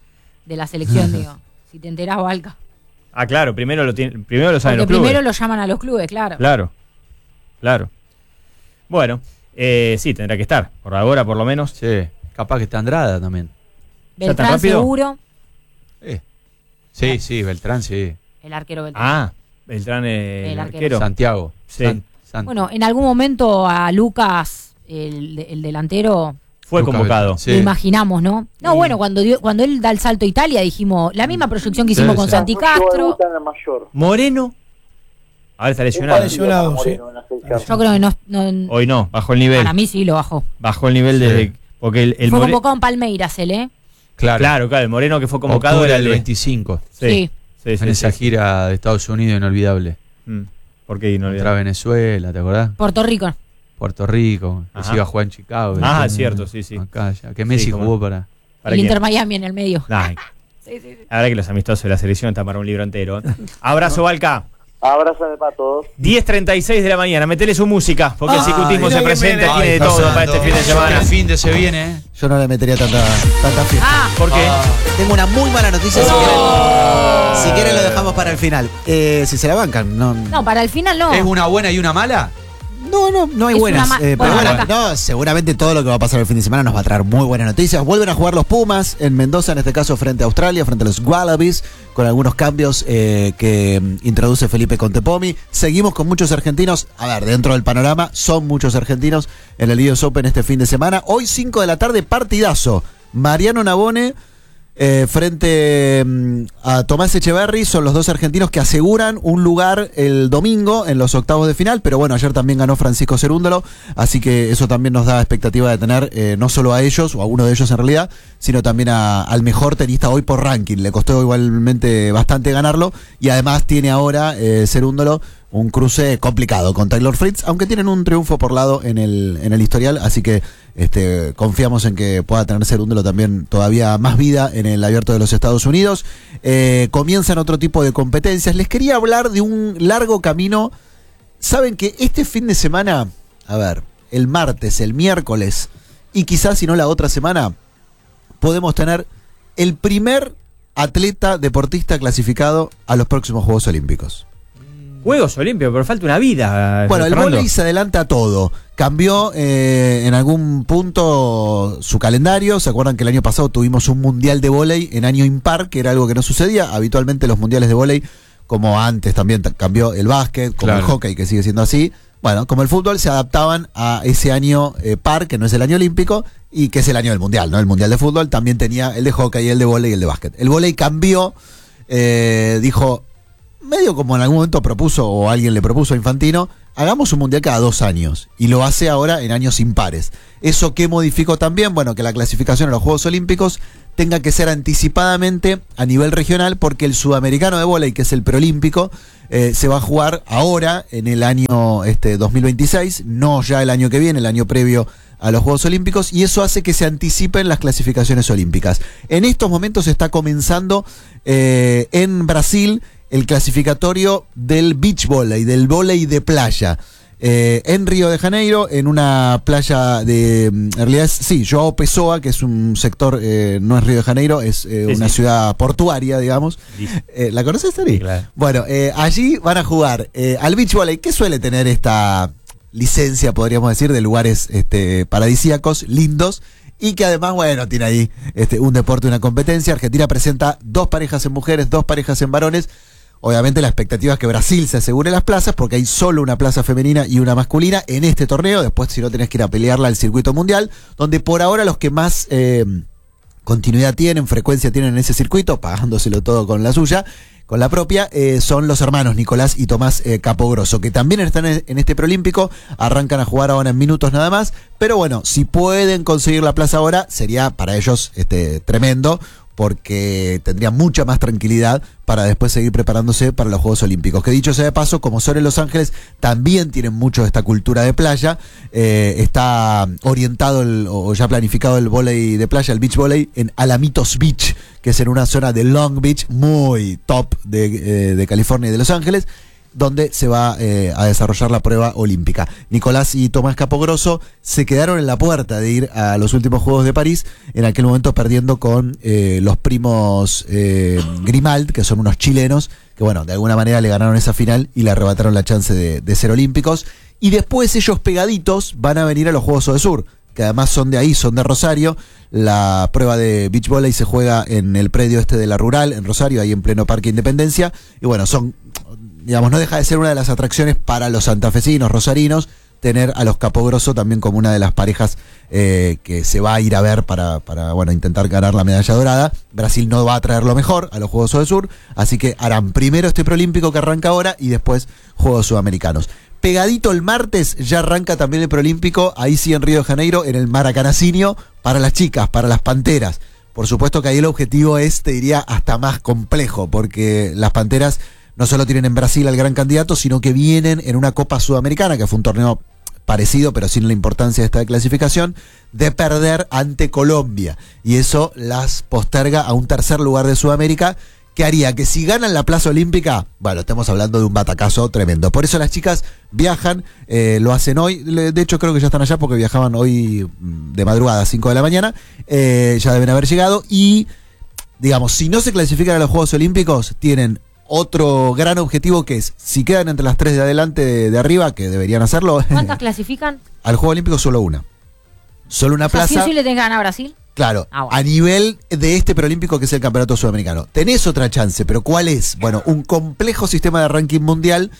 De la selección, digo. Si te enterás, Valca. Ah, claro, primero lo, tiene, primero lo saben Porque los clubes. primero lo llaman a los clubes, claro. Claro, claro. Bueno, eh, sí, tendrá que estar, por ahora por lo menos. Sí, capaz que está Andrada también. ¿Ya tan Beltrán rápido? seguro. Eh. Sí, sí, Beltrán, sí. El arquero Beltrán. Ah, Beltrán, eh, el El arquero. arquero. Santiago. Sí. San- San- Bueno, en algún momento a Lucas, el, el delantero, Fue Lucas convocado. Beltrán, sí. lo imaginamos, ¿no? No, bueno, cuando dio, cuando él da el salto a Italia, dijimos, la misma proyección que hicimos Sí, con sí. Santi No llegó a Castro. debutar en la mayor. Moreno. Ahora está Un lesionado. partido lesionado, para sí. Moreno en la selección. Yo creo que no, no- Hoy no, bajó el nivel. para mí sí lo bajó. Bajó el nivel Sí. desde... Porque el, el Fue More- convocado en Palmeiras él, ¿eh? Claro. Claro, claro, el Moreno que fue convocado Octubre era del el de- veinticinco. Sí, Sí. sí, sí, en esa sí. gira de Estados Unidos inolvidable. Mm. ¿Por qué no Contra Venezuela, ¿te acordás? Puerto Rico. Puerto Rico, que Ajá. se iba a jugar en Chicago. Ah, después, cierto, sí, sí. Acá ya. Que Messi Sí, cómo jugó no. para... ¿Para El quién? Inter Miami en el medio. Ay, Sí, sí, sí. la verdad que los amistosos de la selección están para un libro entero. Abrazo, Valca. Abrazo para todos. diez treinta y seis de la mañana, metele su música, porque el Ay, Cicutismo mira se que presenta, me- tiene de Ay, todo Fernando, para este fin de semana. El fin de se viene, ¿eh? Yo no le metería tanta, tanta fiesta. Ah, ¿Por qué? Tengo una muy mala noticia. Si, quieren, si quieren lo dejamos para el final. Eh, si se la bancan, no. no, para el final no. ¿Es una buena y una mala? No, no, no hay Es buenas. una ma- Eh, pero bueno, bueno, acá. no, seguramente todo lo que va a pasar el fin de semana nos va a traer muy buenas noticias. Vuelven a jugar los Pumas en Mendoza, en este caso frente a Australia, frente a los Wallabies, con algunos cambios eh, que mm, introduce Felipe Contepomi. Seguimos con muchos argentinos, a ver, dentro del panorama, son muchos argentinos en el U S Open este fin de semana. Hoy cinco de la tarde, partidazo. Mariano Navone eh, frente mm, a Tomás Echeverry, son los dos argentinos que aseguran un lugar el domingo en los octavos de final, pero bueno, ayer también ganó Francisco Cerúndolo, así que eso también nos da expectativa de tener eh, no solo a ellos, o a uno de ellos en realidad, sino también a- al mejor tenista hoy por ranking. Le costó igualmente bastante ganarlo, y además tiene ahora eh, Cerúndolo un cruce complicado con Taylor Fritz, aunque tienen un triunfo por lado en el, en el historial, así que este, confiamos en que pueda tener Cerúndolo también todavía más vida en el Abierto de los Estados Unidos. Eh, comienzan otro tipo de competencias. Les quería hablar de un largo camino. Saben que este fin de semana, a ver, el martes, el miércoles y quizás si no la otra semana, podemos tener el primer atleta deportista clasificado a los próximos Juegos Olímpicos. Juegos Olímpicos, pero falta una vida. Bueno, el Fernando. vóley se adelanta a todo. Cambió eh, en algún punto su calendario. ¿Se acuerdan que el año pasado tuvimos un mundial de vóley en año impar, que era algo que no sucedía? Habitualmente los mundiales de vóley, como antes también t- cambió el básquet, como Claro. el hockey, que sigue siendo así. Bueno, como el fútbol, se adaptaban a ese año eh, par, que no es el año olímpico, y que es el año del mundial, ¿no? El mundial de fútbol también tenía el de hockey, el de vóley y el de básquet. El vóley cambió, eh, dijo, medio como en algún momento propuso, o alguien le propuso a Infantino, hagamos un mundial cada dos años, y lo hace ahora en años impares. ¿Eso qué modificó también? Bueno, que la clasificación a los Juegos Olímpicos tenga que ser anticipadamente a nivel regional, porque el sudamericano de vóley, que es el preolímpico, eh, se va a jugar ahora en el año este, dos mil veintiséis, no ya el año que viene, el año previo a los Juegos Olímpicos, y eso hace que se anticipen las clasificaciones olímpicas. En estos momentos está comenzando eh, en Brasil el clasificatorio del beach volley, del vóley de playa. Eh, en Río de Janeiro, en una playa de, en realidad es, sí, João Pessoa, que es un sector, eh, no es Río de Janeiro, es eh, Sí, una sí. ciudad portuaria, digamos. Dice. Eh, ¿La conoces, Tari? Sí, claro. Bueno, eh, allí van a jugar eh, al beach volley, que suele tener esta licencia, podríamos decir, de lugares este, paradisíacos, lindos, y que además, bueno, tiene ahí este, un deporte, una competencia. Argentina presenta dos parejas en mujeres, dos parejas en varones. Obviamente la expectativa es que Brasil se asegure las plazas, porque hay solo una plaza femenina y una masculina en este torneo. Después, si no, tenés que ir a pelearla al circuito mundial, donde por ahora los que más eh, continuidad tienen, frecuencia tienen en ese circuito, pagándoselo todo con la suya, con la propia, eh, son los hermanos Nicolás y Tomás eh, Capogrosso, que también están en, en este preolímpico. Arrancan a jugar ahora en minutos nada más, pero bueno, si pueden conseguir la plaza ahora, sería para ellos este, tremendo, porque tendrían mucha más tranquilidad para después seguir preparándose para los Juegos Olímpicos. Que dicho sea de paso, como son en Los Ángeles, también tienen mucho de esta cultura de playa. Eh, está orientado el, o ya planificado el vóley de playa, el beach volley, en Alamitos Beach, que es en una zona de Long Beach, muy top de, eh, de California y de Los Ángeles, donde se va eh, a desarrollar la prueba olímpica. Nicolás y Tomás Capogrosso se quedaron en la puerta de ir a los últimos Juegos de París, en aquel momento perdiendo con eh, los primos eh, Grimald, que son unos chilenos, que bueno, de alguna manera le ganaron esa final y le arrebataron la chance de, de ser olímpicos. Y después ellos pegaditos van a venir a los Juegos Odesur, que además son de ahí, son de Rosario. La prueba de beach volley se juega en el predio este de la Rural, en Rosario, ahí en pleno Parque Independencia. Y bueno, son, digamos, no deja de ser una de las atracciones para los santafesinos, rosarinos, tener a los Capogrosso también como una de las parejas eh, que se va a ir a ver para, para, bueno, intentar ganar la medalla dorada. Brasil no va a traer lo mejor a los Juegos Odesur, así que harán primero este preolímpico que arranca ahora y después Juegos Sudamericanos. Pegadito el martes ya arranca también el preolímpico, ahí sí en Río de Janeiro, en el Maracanacinho, para las chicas, para las panteras. Por supuesto que ahí el objetivo es, te diría, hasta más complejo, porque las panteras no solo tienen en Brasil al gran candidato, sino que vienen en una Copa Sudamericana, que fue un torneo parecido, pero sin la importancia de esta clasificación, de perder ante Colombia. Y eso las posterga a un tercer lugar de Sudamérica, que haría que si ganan la plaza olímpica, bueno, estamos hablando de un batacazo tremendo. Por eso las chicas viajan, eh, lo hacen hoy, de hecho creo que ya están allá porque viajaban hoy de madrugada a cinco de la mañana, eh, ya deben haber llegado y, digamos, si no se clasifican a los Juegos Olímpicos, tienen otro gran objetivo, que es, si quedan entre las tres de adelante de, de arriba, que deberían hacerlo, ¿Cuántas clasifican? al Juego Olímpico solo una. Solo una O sea, ¿sí plaza. o sí le tenés que ganar a Brasil? Claro, Ah, bueno. a nivel de este preolímpico que es el Campeonato Sudamericano. Tenés otra chance, pero ¿cuál es? Bueno, un complejo sistema de ranking mundial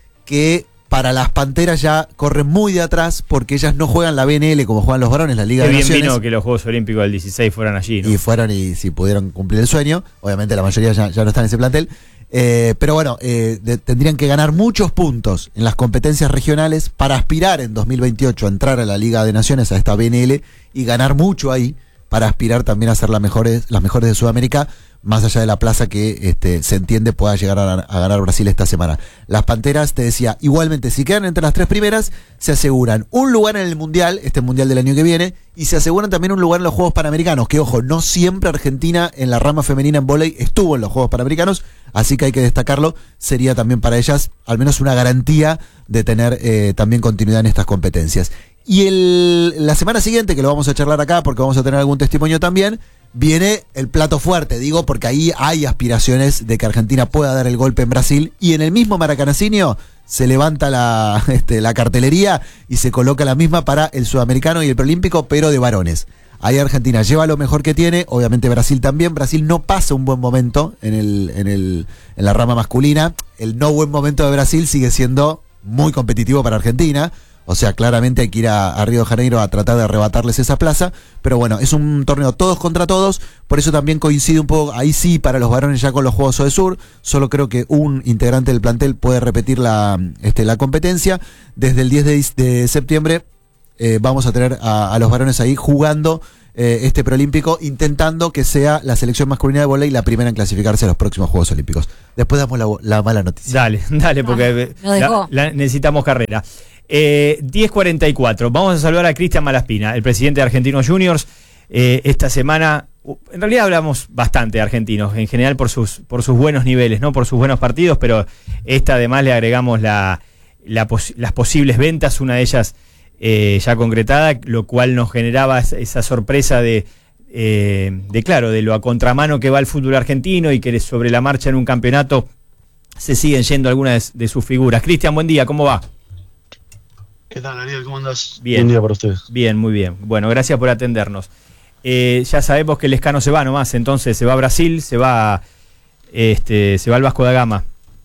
que para las Panteras ya corre muy de atrás, porque ellas no juegan la B N L como juegan los varones, la Liga Qué de bien Naciones. vino que los Juegos Olímpicos del dieciséis fueran allí, ¿no? Y fueron y si pudieron cumplir el sueño. Obviamente la mayoría ya, ya no están en ese plantel. Eh, pero bueno, eh, de, tendrían que ganar muchos puntos en las competencias regionales para aspirar en dos mil veintiocho a entrar a la Liga de Naciones, a esta B N L, y ganar mucho ahí para aspirar también a ser las mejores, las mejores de Sudamérica, más allá de la plaza que este, se entiende pueda llegar a, a ganar Brasil esta semana. Las Panteras, te decía, igualmente, si quedan entre las tres primeras, se aseguran un lugar en el Mundial, este Mundial del año que viene, y se aseguran también un lugar en los Juegos Panamericanos, que ojo, no siempre Argentina en la rama femenina en vóley estuvo en los Juegos Panamericanos, así que hay que destacarlo, sería también para ellas al menos una garantía de tener eh, también continuidad en estas competencias. Y el, la semana siguiente, que lo vamos a charlar acá porque vamos a tener algún testimonio también, viene el plato fuerte, digo, porque ahí hay aspiraciones de que Argentina pueda dar el golpe en Brasil, y en el mismo Maracanacinho se levanta la, este, la cartelería y se coloca la misma para el sudamericano y el preolímpico, pero de varones. Ahí Argentina lleva lo mejor que tiene, obviamente Brasil también. Brasil no pasa un buen momento en, el, en, el, en la rama masculina. El no buen momento de Brasil sigue siendo muy competitivo para Argentina. O sea, claramente hay que ir a, a Río de Janeiro a tratar de arrebatarles esa plaza. Pero bueno, es un torneo todos contra todos. Por eso también coincide un poco, ahí sí, para los varones ya con los Juegos Odesur. Solo creo que un integrante del plantel puede repetir la, este, la competencia. Desde el diez de septiembre eh, vamos a tener a, a los varones ahí jugando eh, este preolímpico, intentando que sea la selección masculina de vóley la primera en clasificarse a los próximos Juegos Olímpicos. Después damos la, la mala noticia. Dale, dale, porque Ah, la, la, necesitamos carrera. Eh, diez cuarenta y cuatro. Vamos a saludar a Cristian Malaspina, el presidente de Argentinos Juniors. Eh, esta semana, en realidad hablamos bastante de argentinos, en general por sus, por sus buenos niveles, ¿no? Por sus buenos partidos, pero esta además le agregamos la, la pos, las posibles ventas, una de ellas eh, ya concretada, lo cual nos generaba esa sorpresa de, eh, de, claro, de lo a contramano que va el fútbol argentino y que sobre la marcha en un campeonato se siguen yendo algunas de, de sus figuras. Cristian, buen día, ¿cómo va? ¿Qué tal, Ariel? ¿Cómo andás? Bien. Buen día para ustedes. Bien, muy bien. Bueno, gracias por atendernos. Eh, ya sabemos que el Lescano se va nomás, entonces se va a Brasil, se va, este, se va al Vasco da Gama.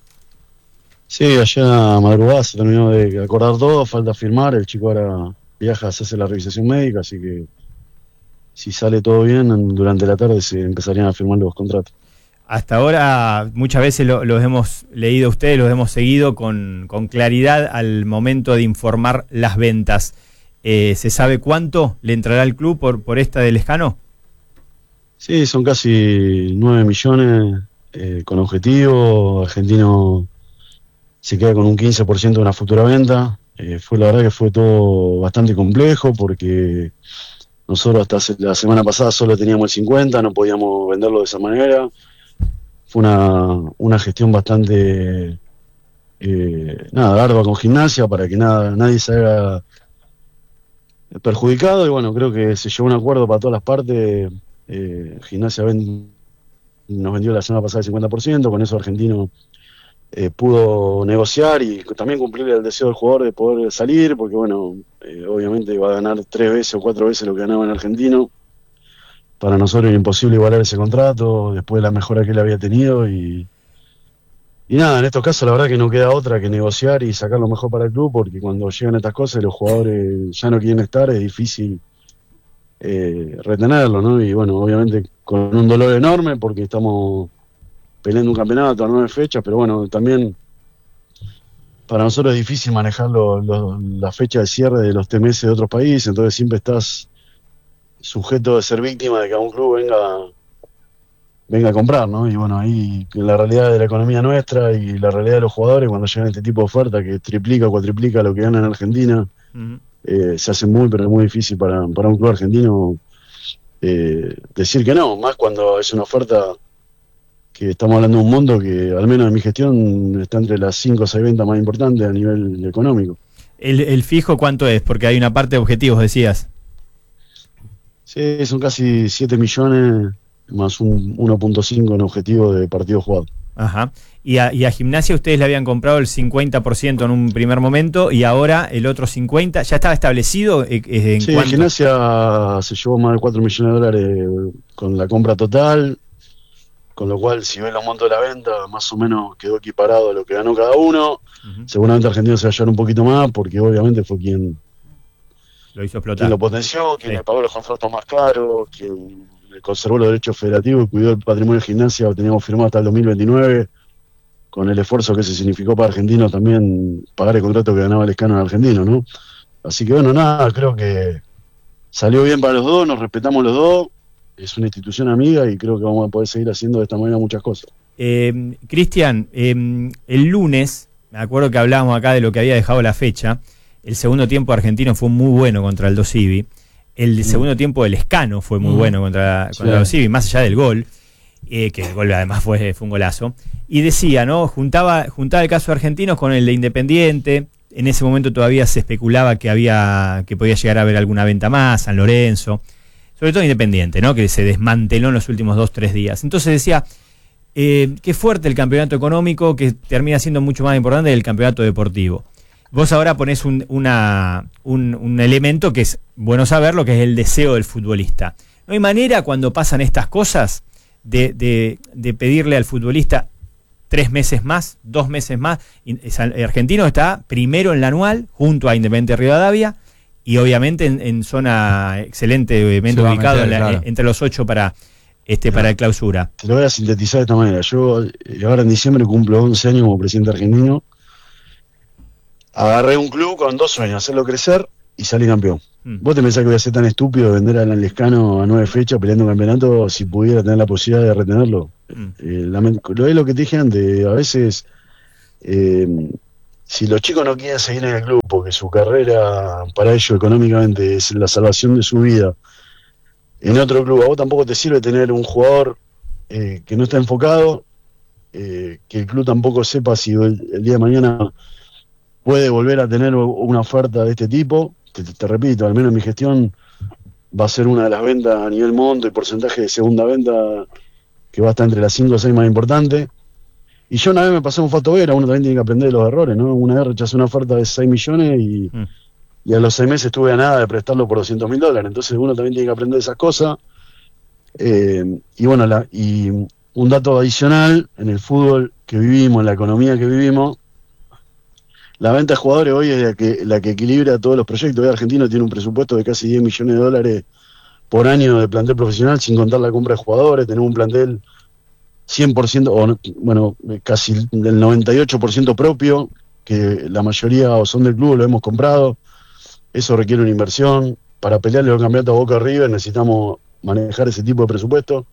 Sí, allá madrugada se terminó de acordar todo, falta firmar, el chico ahora viaja a hacerse la revisación médica, así que si sale todo bien, durante la tarde se empezarían a firmar los contratos. Hasta ahora muchas veces lo, los hemos leído a ustedes, los hemos seguido con, con claridad al momento de informar las ventas. Eh, ¿Se sabe cuánto le entrará al club por, por esta del Lescano? Sí, son casi nueve millones eh, con objetivo. Argentino se queda con un quince por ciento de una futura venta. Eh, fue la verdad que fue todo bastante complejo porque nosotros hasta hace, la semana pasada solo teníamos el cincuenta, no podíamos venderlo de esa manera. Fue una, una gestión bastante eh, nada, ardua con Gimnasia para que nada, nadie se haga perjudicado, y bueno, creo que se llegó a un acuerdo para todas las partes. eh, Gimnasia ven, nos vendió la semana pasada el cincuenta por ciento, con eso Argentino eh, pudo negociar y también cumplir el deseo del jugador de poder salir, porque bueno, eh, obviamente iba a ganar tres veces o cuatro veces lo que ganaba en Argentino. Para nosotros era imposible igualar ese contrato después de la mejora que él había tenido, y, y nada, en estos casos la verdad que no queda otra que negociar y sacar lo mejor para el club, porque cuando llegan estas cosas y los jugadores ya no quieren estar, es difícil eh, retenerlo, ¿no? Y bueno, obviamente con un dolor enorme porque estamos peleando un campeonato a nueve fechas, pero bueno, también para nosotros es difícil manejar lo, lo, la fecha de cierre de los T M S de otros países, entonces siempre estás sujeto de ser víctima de que a un club venga venga a comprar, ¿no? Y bueno, ahí la realidad de la economía nuestra y la realidad de los jugadores cuando llegan este tipo de oferta que triplica o cuatriplica lo que ganan en Argentina, uh-huh. eh, se hace muy pero muy difícil para, para un club argentino eh, decir que no, más cuando es una oferta que estamos hablando de un mundo que al menos en mi gestión está entre las cinco o seis ventas más importantes a nivel económico. ¿El, el fijo cuánto es? Porque hay una parte de objetivos, decías. Sí, son casi siete millones más un uno punto cinco en objetivo de partido jugado. Ajá. Y a, y a Gimnasia ustedes le habían comprado el cincuenta por ciento en un primer momento y ahora el otro cincuenta por ciento. ¿Ya estaba establecido? Eh, en sí, cuánto? Gimnasia se llevó más de cuatro millones de dólares con la compra total, con lo cual si ves los montos de la venta, más o menos quedó equiparado a lo que ganó cada uno. Uh-huh. Seguramente Argentino se va a llevar un poquito más porque obviamente fue quien lo hizo explotar, quien lo potenció, quien sí. le pagó los contratos más caros, quien conservó los derechos federativos y cuidó el patrimonio de Gimnasia. Lo teníamos firmado hasta el dos mil veintinueve, con el esfuerzo que se significó para Argentino también pagar el contrato que ganaba el Lescano en Argentino, ¿no? Así que bueno, nada, creo que salió bien para los dos, nos respetamos los dos, es una institución amiga y creo que vamos a poder seguir haciendo de esta manera muchas cosas. Eh, Cristian, eh, el lunes, me acuerdo que hablábamos acá de lo que había dejado la fecha. El segundo tiempo argentino fue muy bueno contra el Civi. El mm. segundo tiempo del Escano fue muy mm. bueno contra, contra sí. el Civi, más allá del gol, eh, que el gol además fue, fue un golazo. Y decía, ¿no? Juntaba, juntaba el caso de Argentinos con el de Independiente. En ese momento todavía se especulaba que había, que podía llegar a haber alguna venta más, San Lorenzo, sobre todo Independiente, ¿no? Que se desmanteló en los últimos dos, tres días. Entonces decía, eh, qué fuerte el campeonato económico, que termina siendo mucho más importante del campeonato deportivo. Vos ahora ponés un, una, un, un elemento que es bueno saberlo, que es el deseo del futbolista. No hay manera, cuando pasan estas cosas, de, de, de pedirle al futbolista tres meses más, dos meses más. El Argentino está primero en la anual, junto a Independiente Rivadavia, y obviamente en, en zona excelentemente ubicado, meter, en la, claro. entre los ocho para, este, claro. para el clausura. Te lo voy a sintetizar de esta manera. Yo ahora en diciembre cumplo once años como presidente argentino. Agarré un club con dos sueños, hacerlo crecer y salir campeón. Mm. ¿Vos te pensás que voy a ser tan estúpido de vender al Lescano a nueve fechas peleando un campeonato si pudiera tener la posibilidad de retenerlo? Mm. Eh, lamento, lo es lo que te dije antes, a veces eh, si los chicos no quieren seguir en el club porque su carrera para ellos económicamente es la salvación de su vida en otro club, a vos tampoco te sirve tener un jugador eh, que no está enfocado, eh, que el club tampoco sepa si el, el día de mañana puede volver a tener una oferta de este tipo. Te, te, te repito, al menos mi gestión va a ser una de las ventas a nivel monto y porcentaje de segunda venta que va a estar entre las cinco o seis más importantes. Y yo una vez me pasó un Fato Vera, uno también tiene que aprender de los errores, ¿no? Una vez rechazé una oferta de seis millones y, mm. y a los seis meses estuve a nada de prestarlo por doscientos mil dólares. Entonces uno también tiene que aprender de esas cosas. Eh, y bueno, la, y un dato adicional, en el fútbol que vivimos, en la economía que vivimos, la venta de jugadores hoy es la que, la que equilibra todos los proyectos. Hoy Argentina tiene un presupuesto de casi diez millones de dólares por año de plantel profesional, sin contar la compra de jugadores. Tenemos un plantel cien por ciento, o bueno, casi del noventa y ocho por ciento propio, que la mayoría o son del club, lo hemos comprado. Eso requiere una inversión. Para pelearle los campeonatos a Boca River necesitamos manejar ese tipo de presupuesto.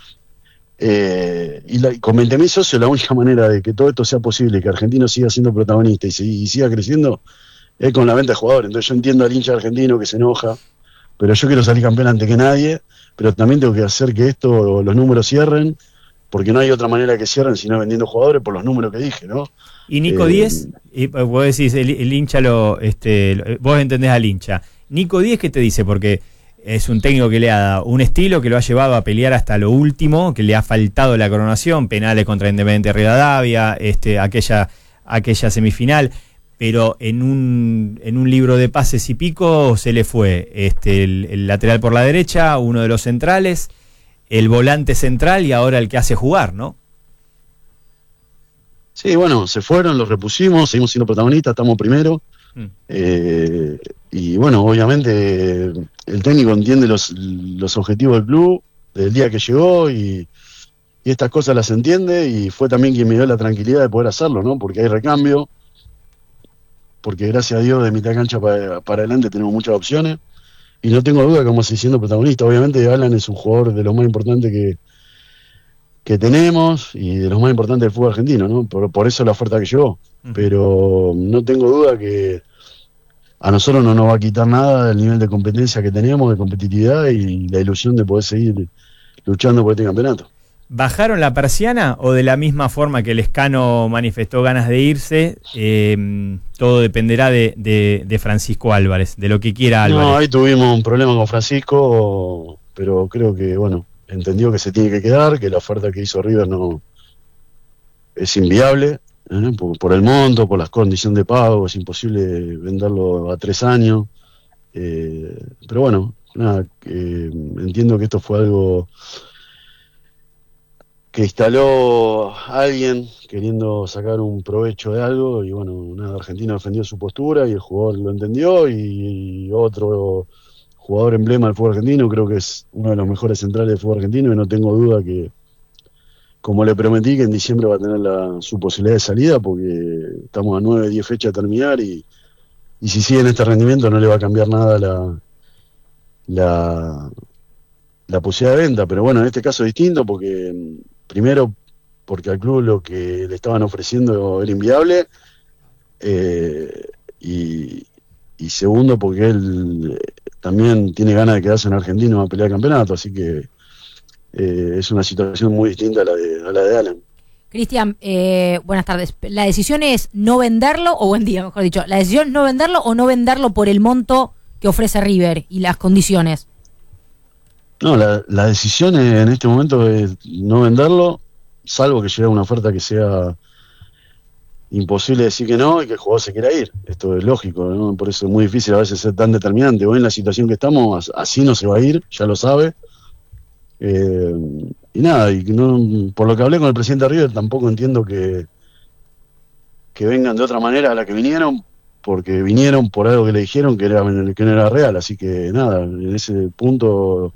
Eh, y, la, y con veinte mil socios la única manera de que todo esto sea posible, que Argentino siga siendo protagonista y, se, y siga creciendo, es con la venta de jugadores. Entonces yo entiendo al hincha argentino que se enoja, pero yo quiero salir campeón antes que nadie, pero también tengo que hacer que esto, los números cierren, porque no hay otra manera que cierren sino vendiendo jugadores por los números que dije, ¿no? Y Nico eh, Díez, y vos decís, el, el hincha lo, este, vos entendés al hincha. Nico Díez, ¿qué te dice? Porque es un técnico que le ha dado un estilo que lo ha llevado a pelear hasta lo último, que le ha faltado la coronación, penales contra Independiente Rivadavia, este, aquella, aquella semifinal, pero en un, en un libro de pases y pico se le fue este, el, el lateral por la derecha, uno de los centrales, el volante central y ahora el que hace jugar, ¿no? Sí, bueno, se fueron, los repusimos, seguimos siendo protagonistas, estamos primero. Mm. Eh, y bueno, obviamente el técnico entiende los, los objetivos del club del día que llegó y, y estas cosas las entiende, y fue también quien me dio la tranquilidad de poder hacerlo, ¿no? Porque hay recambio, porque gracias a Dios de mitad de cancha para, para adelante tenemos muchas opciones y no tengo duda que vamos a seguir siendo protagonistas. Obviamente Alan es un jugador de los más importantes que, que tenemos y de los más importantes del fútbol argentino, ¿no? Por, por eso la oferta que llegó. Pero no tengo duda que a nosotros no nos va a quitar nada del nivel de competencia que tenemos, de competitividad y la ilusión de poder seguir luchando por este campeonato. ¿Bajaron la persiana o de la misma forma que el Escano manifestó ganas de irse, eh, todo dependerá de, de, de Francisco Álvarez, de lo que quiera Álvarez? No, ahí tuvimos un problema con Francisco, pero creo que, bueno, entendió que se tiene que quedar, que la oferta que hizo River no es inviable. ¿Eh? Por, por el monto, por las condiciones de pago, es imposible venderlo a tres años. Eh, pero bueno, nada, eh, entiendo que esto fue algo que instaló alguien queriendo sacar un provecho de algo, y bueno, nada, Argentina defendió su postura y el jugador lo entendió, y, y otro jugador emblema del fútbol argentino, creo que es uno de los mejores centrales del fútbol argentino, y no tengo duda que, como le prometí, que en diciembre va a tener la, su posibilidad de salida, porque estamos a nueve, diez fechas de terminar, y, y si sigue en este rendimiento no le va a cambiar nada la, la, la posibilidad de venta, pero bueno, en este caso es distinto porque, primero, porque al club lo que le estaban ofreciendo era inviable, eh, y, y segundo, porque él también tiene ganas de quedarse en Argentina a pelear campeonato, así que eh, es una situación muy distinta a la de, a la de Alan. Cristian, eh, buenas tardes. ¿La decisión es no venderlo, o buen día, mejor dicho, la decisión es no venderlo o no venderlo por el monto que ofrece River y las condiciones? No, la, la decisión en este momento es no venderlo, salvo que llegue una oferta que sea imposible decir que no y que el jugador se quiera ir. Esto es lógico, ¿no? Por eso es muy difícil a veces ser tan determinante. Hoy en la situación que estamos, así no se va a ir, ya lo sabe. Eh, y nada, y no, por lo que hablé con el presidente de River, tampoco entiendo que, que vengan de otra manera a la que vinieron, porque vinieron por algo que le dijeron que, era, que no era real. Así que nada, en ese punto...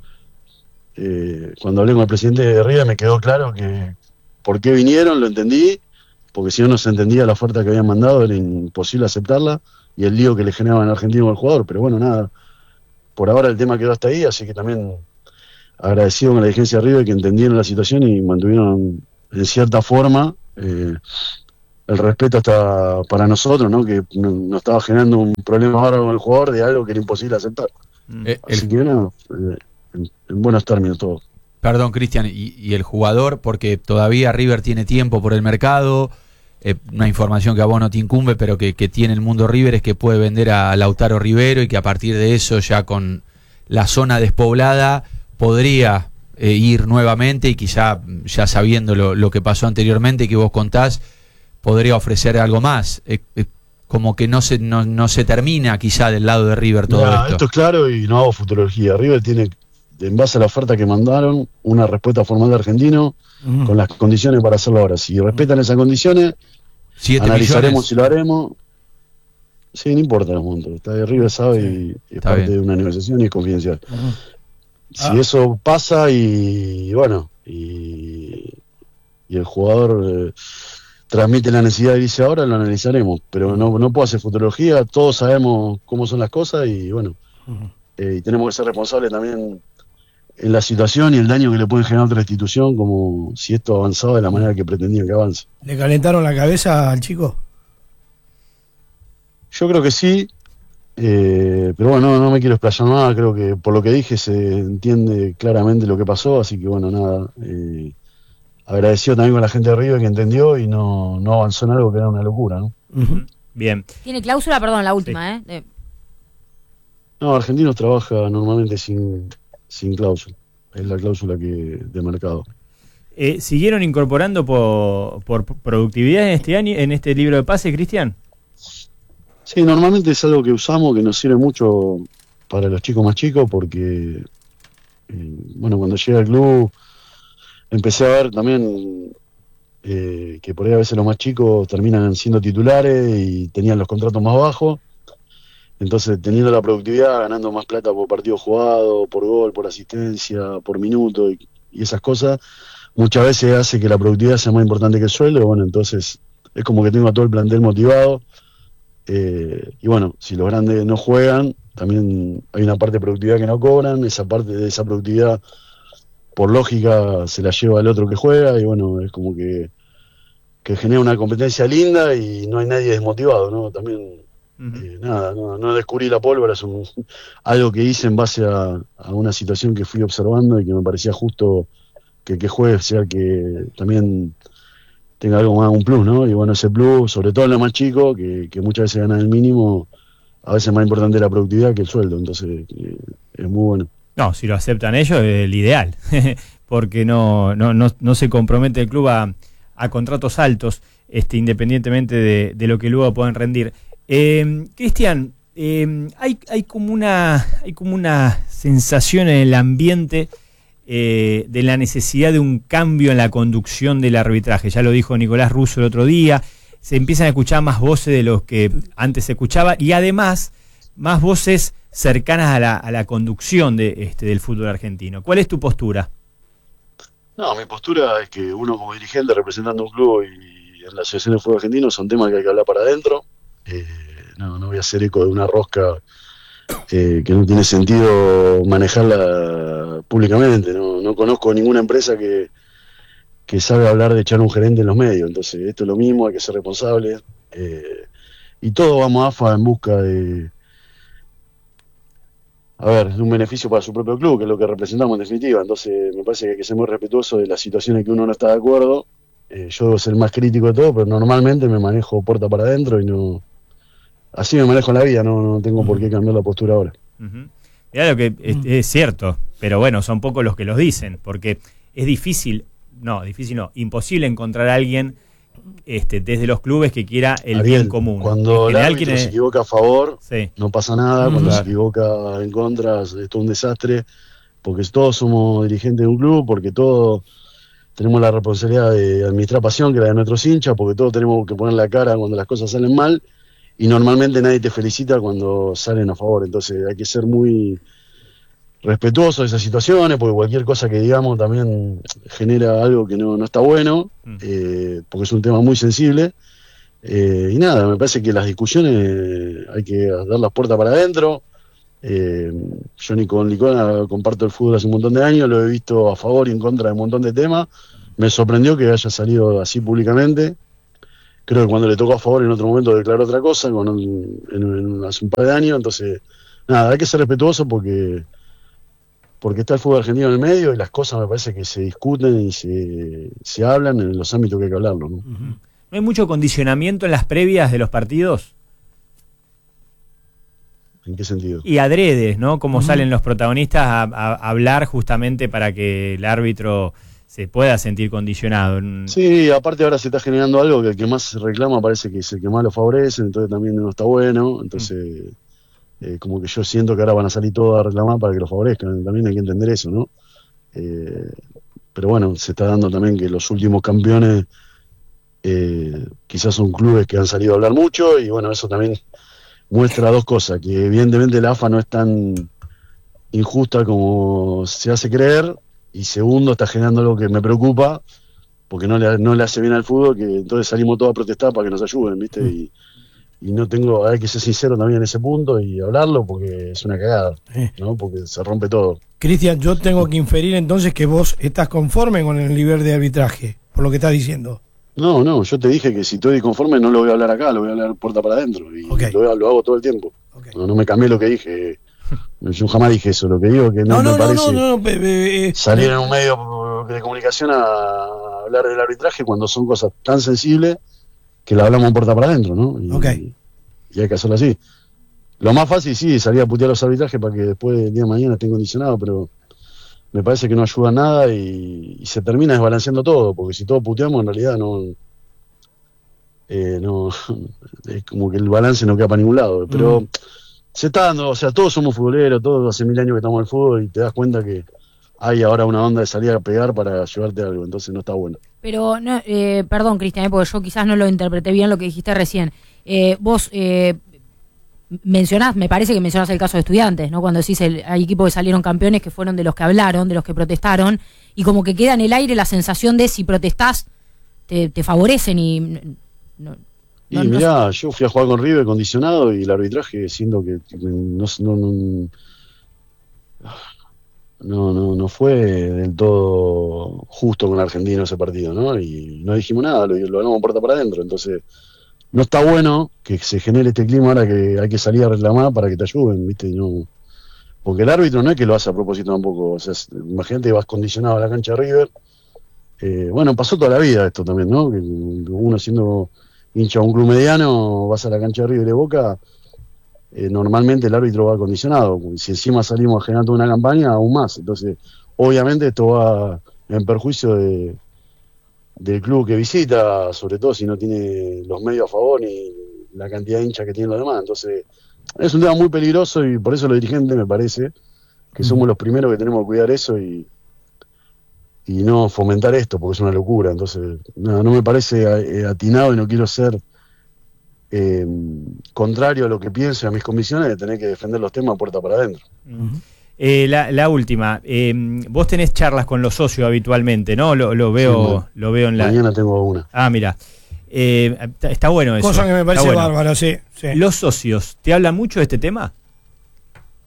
Eh, cuando hablé con el presidente de River me quedó claro que por qué vinieron, lo entendí, porque si no no se entendía la oferta que habían mandado, era imposible aceptarla, y el lío que le generaba en Argentina al jugador. Pero bueno, nada, por ahora el tema quedó hasta ahí, así que también agradecido con la dirigencia de River que entendieron la situación y mantuvieron en cierta forma eh, el respeto hasta para nosotros, ¿no? Que nos estaba generando un problema ahora con el jugador de algo que era imposible aceptar. Eh, así el... que no, eh, En, en buenos términos todo. Perdón, Cristian, y, y el jugador, porque todavía River tiene tiempo por el mercado, eh, una información que a vos no te incumbe, pero que, que tiene el mundo River es que puede vender a Lautaro Rivero y que a partir de eso, ya con la zona despoblada, podría eh, ir nuevamente y quizá, ya sabiendo lo, lo que pasó anteriormente que vos contás, podría ofrecer algo más. Eh, eh, como que no se, no, no se termina quizá del lado de River todo Mirá, esto. Esto es claro y no hago futurología. River tiene, en base a la oferta que mandaron, una respuesta formal de Argentino uh-huh. con las condiciones para hacerlo ahora. Si respetan esas condiciones, analizaremos millones. Si lo haremos. Sí, no importa el monto. Está de River, sabe, sí, y es parte bien. De una negociación y es confidencial. Uh-huh. Si ah. eso pasa y bueno, y, y el jugador eh, transmite la necesidad de irse ahora, lo analizaremos. Pero no, no puedo hacer futurología, todos sabemos cómo son las cosas y bueno, uh-huh. eh, y tenemos que ser responsables también en la situación y el daño que le pueden generar a otra institución, como si esto avanzaba de la manera que pretendían que avance. ¿Le calentaron la cabeza al chico? Yo creo que sí, eh, pero bueno, no, no me quiero explayar nada, creo que por lo que dije se entiende claramente lo que pasó, así que bueno, nada, eh, agradecido también con la gente de River que entendió y no, no avanzó en algo que era una locura, ¿no? Uh-huh. Bien. ¿Tiene cláusula? Perdón, la última, sí. ¿eh? No, Argentinos trabaja normalmente sin... sin cláusula, es la cláusula que de mercado. Eh, ¿Siguieron incorporando por, por productividad en este año, en este libro de pases, Cristian? Sí, normalmente es algo que usamos, que nos sirve mucho para los chicos más chicos, porque eh, bueno, cuando llegué al club empecé a ver también eh, que por ahí a veces los más chicos terminan siendo titulares y tenían los contratos más bajos. Entonces, teniendo la productividad, ganando más plata por partido jugado, por gol, por asistencia, por minuto y, y esas cosas, muchas veces hace que la productividad sea más importante que el sueldo. Bueno, entonces es como que tengo a todo el plantel motivado. Eh, y bueno, si los grandes no juegan, también hay una parte de productividad que no cobran. Esa parte de esa productividad, por lógica, se la lleva el otro que juega. Y bueno, es como que, que genera una competencia linda y no hay nadie desmotivado, ¿no? También... Uh-huh. Eh, nada, no, no descubrí la pólvora, es un, algo que hice en base a, a una situación que fui observando y que me parecía justo que que juegue sea que también tenga algo más, un plus, ¿no? Y bueno, ese plus, sobre todo en lo más chico, que, que muchas veces ganan el mínimo, a veces es más importante la productividad que el sueldo, entonces eh, es muy bueno. No, si lo aceptan ellos, es el ideal, porque no, no, no, no se compromete el club a, a contratos altos, este, independientemente de, de lo que luego puedan rendir. Eh, Cristian, eh, hay, hay como una hay como una sensación en el ambiente eh, de la necesidad de un cambio en la conducción del arbitraje. Ya lo dijo Nicolás Russo el otro día, se empiezan a escuchar más voces de los que antes se escuchaba y además más voces cercanas a la, a la conducción de, este, del fútbol argentino. ¿Cuál es tu postura? No, mi postura es que uno como dirigente representando un club y en la Asociación de Fútbol Argentino son temas que hay que hablar para adentro. Eh, no, no voy a hacer eco de una rosca eh, que no tiene sentido manejarla públicamente. No, no conozco ninguna empresa que, que sabe hablar de echar un gerente en los medios. Entonces, esto es lo mismo, hay que ser responsable. Eh, y todos vamos a AFA en busca de, a ver, de un beneficio para su propio club, que es lo que representamos en definitiva. Entonces, me parece que hay que ser muy respetuoso de las situaciones que uno no está de acuerdo. Eh, yo debo ser el más crítico de todo, pero normalmente me manejo puerta para adentro y no... Así me manejo en la vida, no, no tengo por qué cambiar la postura ahora. Uh-huh. Mirá lo que es, es cierto, pero bueno, son pocos los que los dicen, porque es difícil, no, difícil no, imposible encontrar a alguien este, desde los clubes que quiera el Ariel, bien común. Cuando En el general, árbitro quienes- se equivoca a favor, Sí. no pasa nada. Mm, Cuando claro. se equivoca en contra, es todo un desastre, porque todos somos dirigentes de un club, porque todos tenemos la responsabilidad de administrar pasión, que es la de nuestros hinchas, porque todos tenemos que poner la cara cuando las cosas salen mal, y normalmente nadie te felicita cuando salen a favor. Entonces hay que ser muy respetuoso de esas situaciones, porque cualquier cosa que digamos también genera algo que no, no está bueno, Mm. eh, porque es un tema muy sensible. Eh, y nada, me parece que las discusiones hay que dar las puertas para adentro. Eh, yo ni con Licona comparto el fútbol hace un montón de años, lo he visto a favor y en contra de un montón de temas. Me sorprendió que haya salido así públicamente. Creo que cuando le tocó a favor en otro momento declaró otra cosa, con un- en- en- hace un par de años. Entonces, nada, hay que ser respetuoso porque porque está el fútbol argentino en el medio y las cosas me parece que se discuten y se, se hablan en los ámbitos que hay que hablarlo, ¿no? ¿No hay mucho condicionamiento en las previas de los partidos? ¿En qué sentido? Y adredes, ¿no? Como salen los protagonistas a, a- a hablar justamente para que el árbitro se pueda sentir condicionado. En- Sí, aparte ahora se está generando algo que el que más se reclama parece que es el que más lo favorece, entonces también no está bueno, entonces eh, como que yo siento que ahora van a salir todos a reclamar para que lo favorezcan, también hay que entender eso, ¿no? Eh, pero bueno, se está dando también que los últimos campeones eh, quizás son clubes que han salido a hablar mucho y bueno, eso también muestra dos cosas, que evidentemente la A F A no es tan injusta como se hace creer, y segundo, está generando algo que me preocupa, porque no le, no le hace bien al fútbol, que entonces salimos todos a protestar para que nos ayuden, ¿viste? Y, y no tengo, hay que ser sincero también en ese punto y hablarlo, porque es una cagada, Sí. ¿no? Porque se rompe todo. Cristian, yo tengo que inferir entonces que vos estás conforme con el nivel de arbitraje, por lo que estás diciendo. No, no, yo te dije que si estoy conforme no lo voy a hablar acá, lo voy a hablar puerta para adentro, y Ok. lo, lo hago todo el tiempo. Ok. No, no me cambié lo que dije, yo jamás dije eso, lo que digo que no, No, no, me no, parece... no, no, pe- pe- eh, salir en un medio de comunicación a hablar del arbitraje cuando son cosas tan sensibles que la hablamos puerta para adentro, ¿no? Y, Ok. y hay que hacerlo así. Lo más fácil, sí, salir a putear los arbitrajes para que después del día de mañana estén condicionados, pero me parece que no ayuda a nada y, y se termina desbalanceando todo, porque si todos puteamos en realidad no... Eh, no es como que el balance no queda para ningún lado, pero... Mm. Se está dando, o sea, todos somos futboleros, todos hace mil años que estamos en el fútbol y te das cuenta que hay ahora una onda de salir a pegar para llevarte algo, entonces no está bueno. Pero, no, eh, perdón, Cristian, eh, porque yo quizás no lo interpreté bien lo que dijiste recién. Eh, vos eh, mencionás, me parece que mencionás el caso de Estudiantes, ¿no? Cuando decís el, hay equipos que salieron campeones que fueron de los que hablaron, de los que protestaron, y como que queda en el aire la sensación de si protestás te, te favorecen y... No, Y no- no- mirá, yo fui a jugar con River condicionado y el arbitraje siendo que no, no, no, no, no, no fue del todo justo con el argentino ese partido, ¿no? Y no dijimos nada, lo, lo hablamos puerta para adentro, entonces no está bueno que se genere este clima ahora que hay que salir a reclamar para que te ayuden, ¿viste? Y no, porque el árbitro no es que lo hace a propósito tampoco, o sea, imagínate que vas condicionado a la cancha de River, eh, bueno, pasó toda la vida esto también, ¿no? Que uno siendo hincha a un club mediano, vas a la cancha de River de Boca, eh, normalmente el árbitro va acondicionado. Si encima salimos a generar toda una campaña, aún más. Entonces, obviamente esto va en perjuicio de, del club que visita, sobre todo si no tiene los medios a favor ni la cantidad de hinchas que tienen los demás. Entonces, es un tema muy peligroso y por eso los dirigentes me parece que somos los primeros que tenemos que cuidar eso y y no fomentar esto, porque es una locura. Entonces, no, no me parece eh, atinado y no quiero ser eh, contrario a lo que pienso y a mis convicciones de tener que defender los temas puerta para adentro. Eh, la, la última, eh, vos tenés charlas con los socios habitualmente, ¿no? Lo, lo veo, Sí, bueno. lo veo en la... Mañana tengo una. Ah, mira, eh, está, está bueno eso. cosa que me está parece bueno. bárbara, sí. sí. ¿Los socios te hablan mucho de este tema?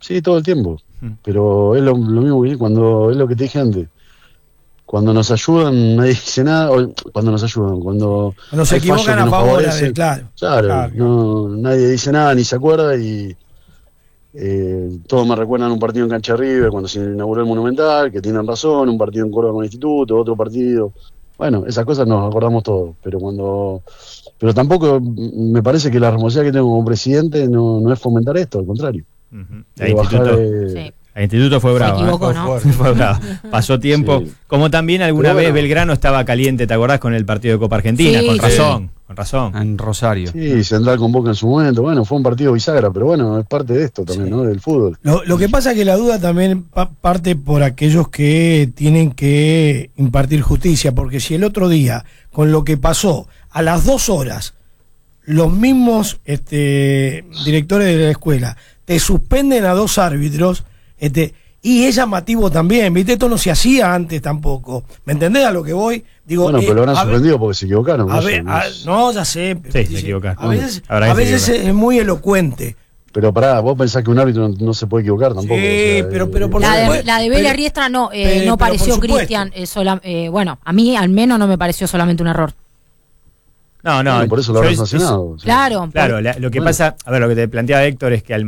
Sí, todo el tiempo. Mm. Pero es lo, lo mismo que cuando es lo que te dije antes. Cuando nos ayudan, nadie dice nada. O cuando nos ayudan, cuando. Cuando se hay fallos equivocan que a nos favor favorecen, de, claro. Claro, Claro. No, nadie dice nada ni se acuerda y. Eh, todos me recuerdan un partido en Cancha River cuando se inauguró el Monumental, que tienen razón, un partido en Córdoba con el Instituto, otro partido. Bueno, esas cosas nos acordamos todos, pero cuando. Pero tampoco me parece que la responsabilidad que tengo como presidente no, no es fomentar esto, al contrario. Ujú. De El bajar, instituto, eh, Sí. el instituto fue Se bravo. ¿eh? equivocó, ¿no? Fue bravo. Pasó tiempo. Sí. Como también alguna Pero vez bueno. Belgrano estaba caliente, ¿te acordás? Con el partido de Copa Argentina. Sí, con sí. razón, con razón. En Rosario. Sí, Central con Boca en su momento. Bueno, fue un partido bisagra, pero bueno, es parte de esto también, Sí. ¿no? Del fútbol. Lo, lo que pasa es que la duda también pa- parte por aquellos que tienen que impartir justicia, porque si el otro día, con lo que pasó, a las dos horas, los mismos este, directores de la escuela te suspenden a dos árbitros, este, y es llamativo también, ¿viste? Esto no se hacía antes tampoco. ¿Me entendés a lo que voy? Digo, Bueno, eh, pero lo habrán a ver- suspendido porque se equivocaron. A no ver, sé, no a- sé. no, ya sé. pero Sí, se dice, equivocaron. A veces, Habrá que a se veces equivocaron. es muy elocuente. Pero pará, vos pensás que un árbitro no, no se puede equivocar tampoco. Sí, o sea, pero- eh, pero por La de, supuesto. la de Vélez Pero- Riestra no, eh, pero- no pero por pareció, supuesto. Cristian. eh, sola- eh, bueno, a mí al menos no me pareció solamente un error. No, no. bueno, por eso lo yo habrán es- es- sancionado. o sea. Claro. Claro, la- lo que Bueno. pasa, a ver, lo que te planteaba Héctor es que al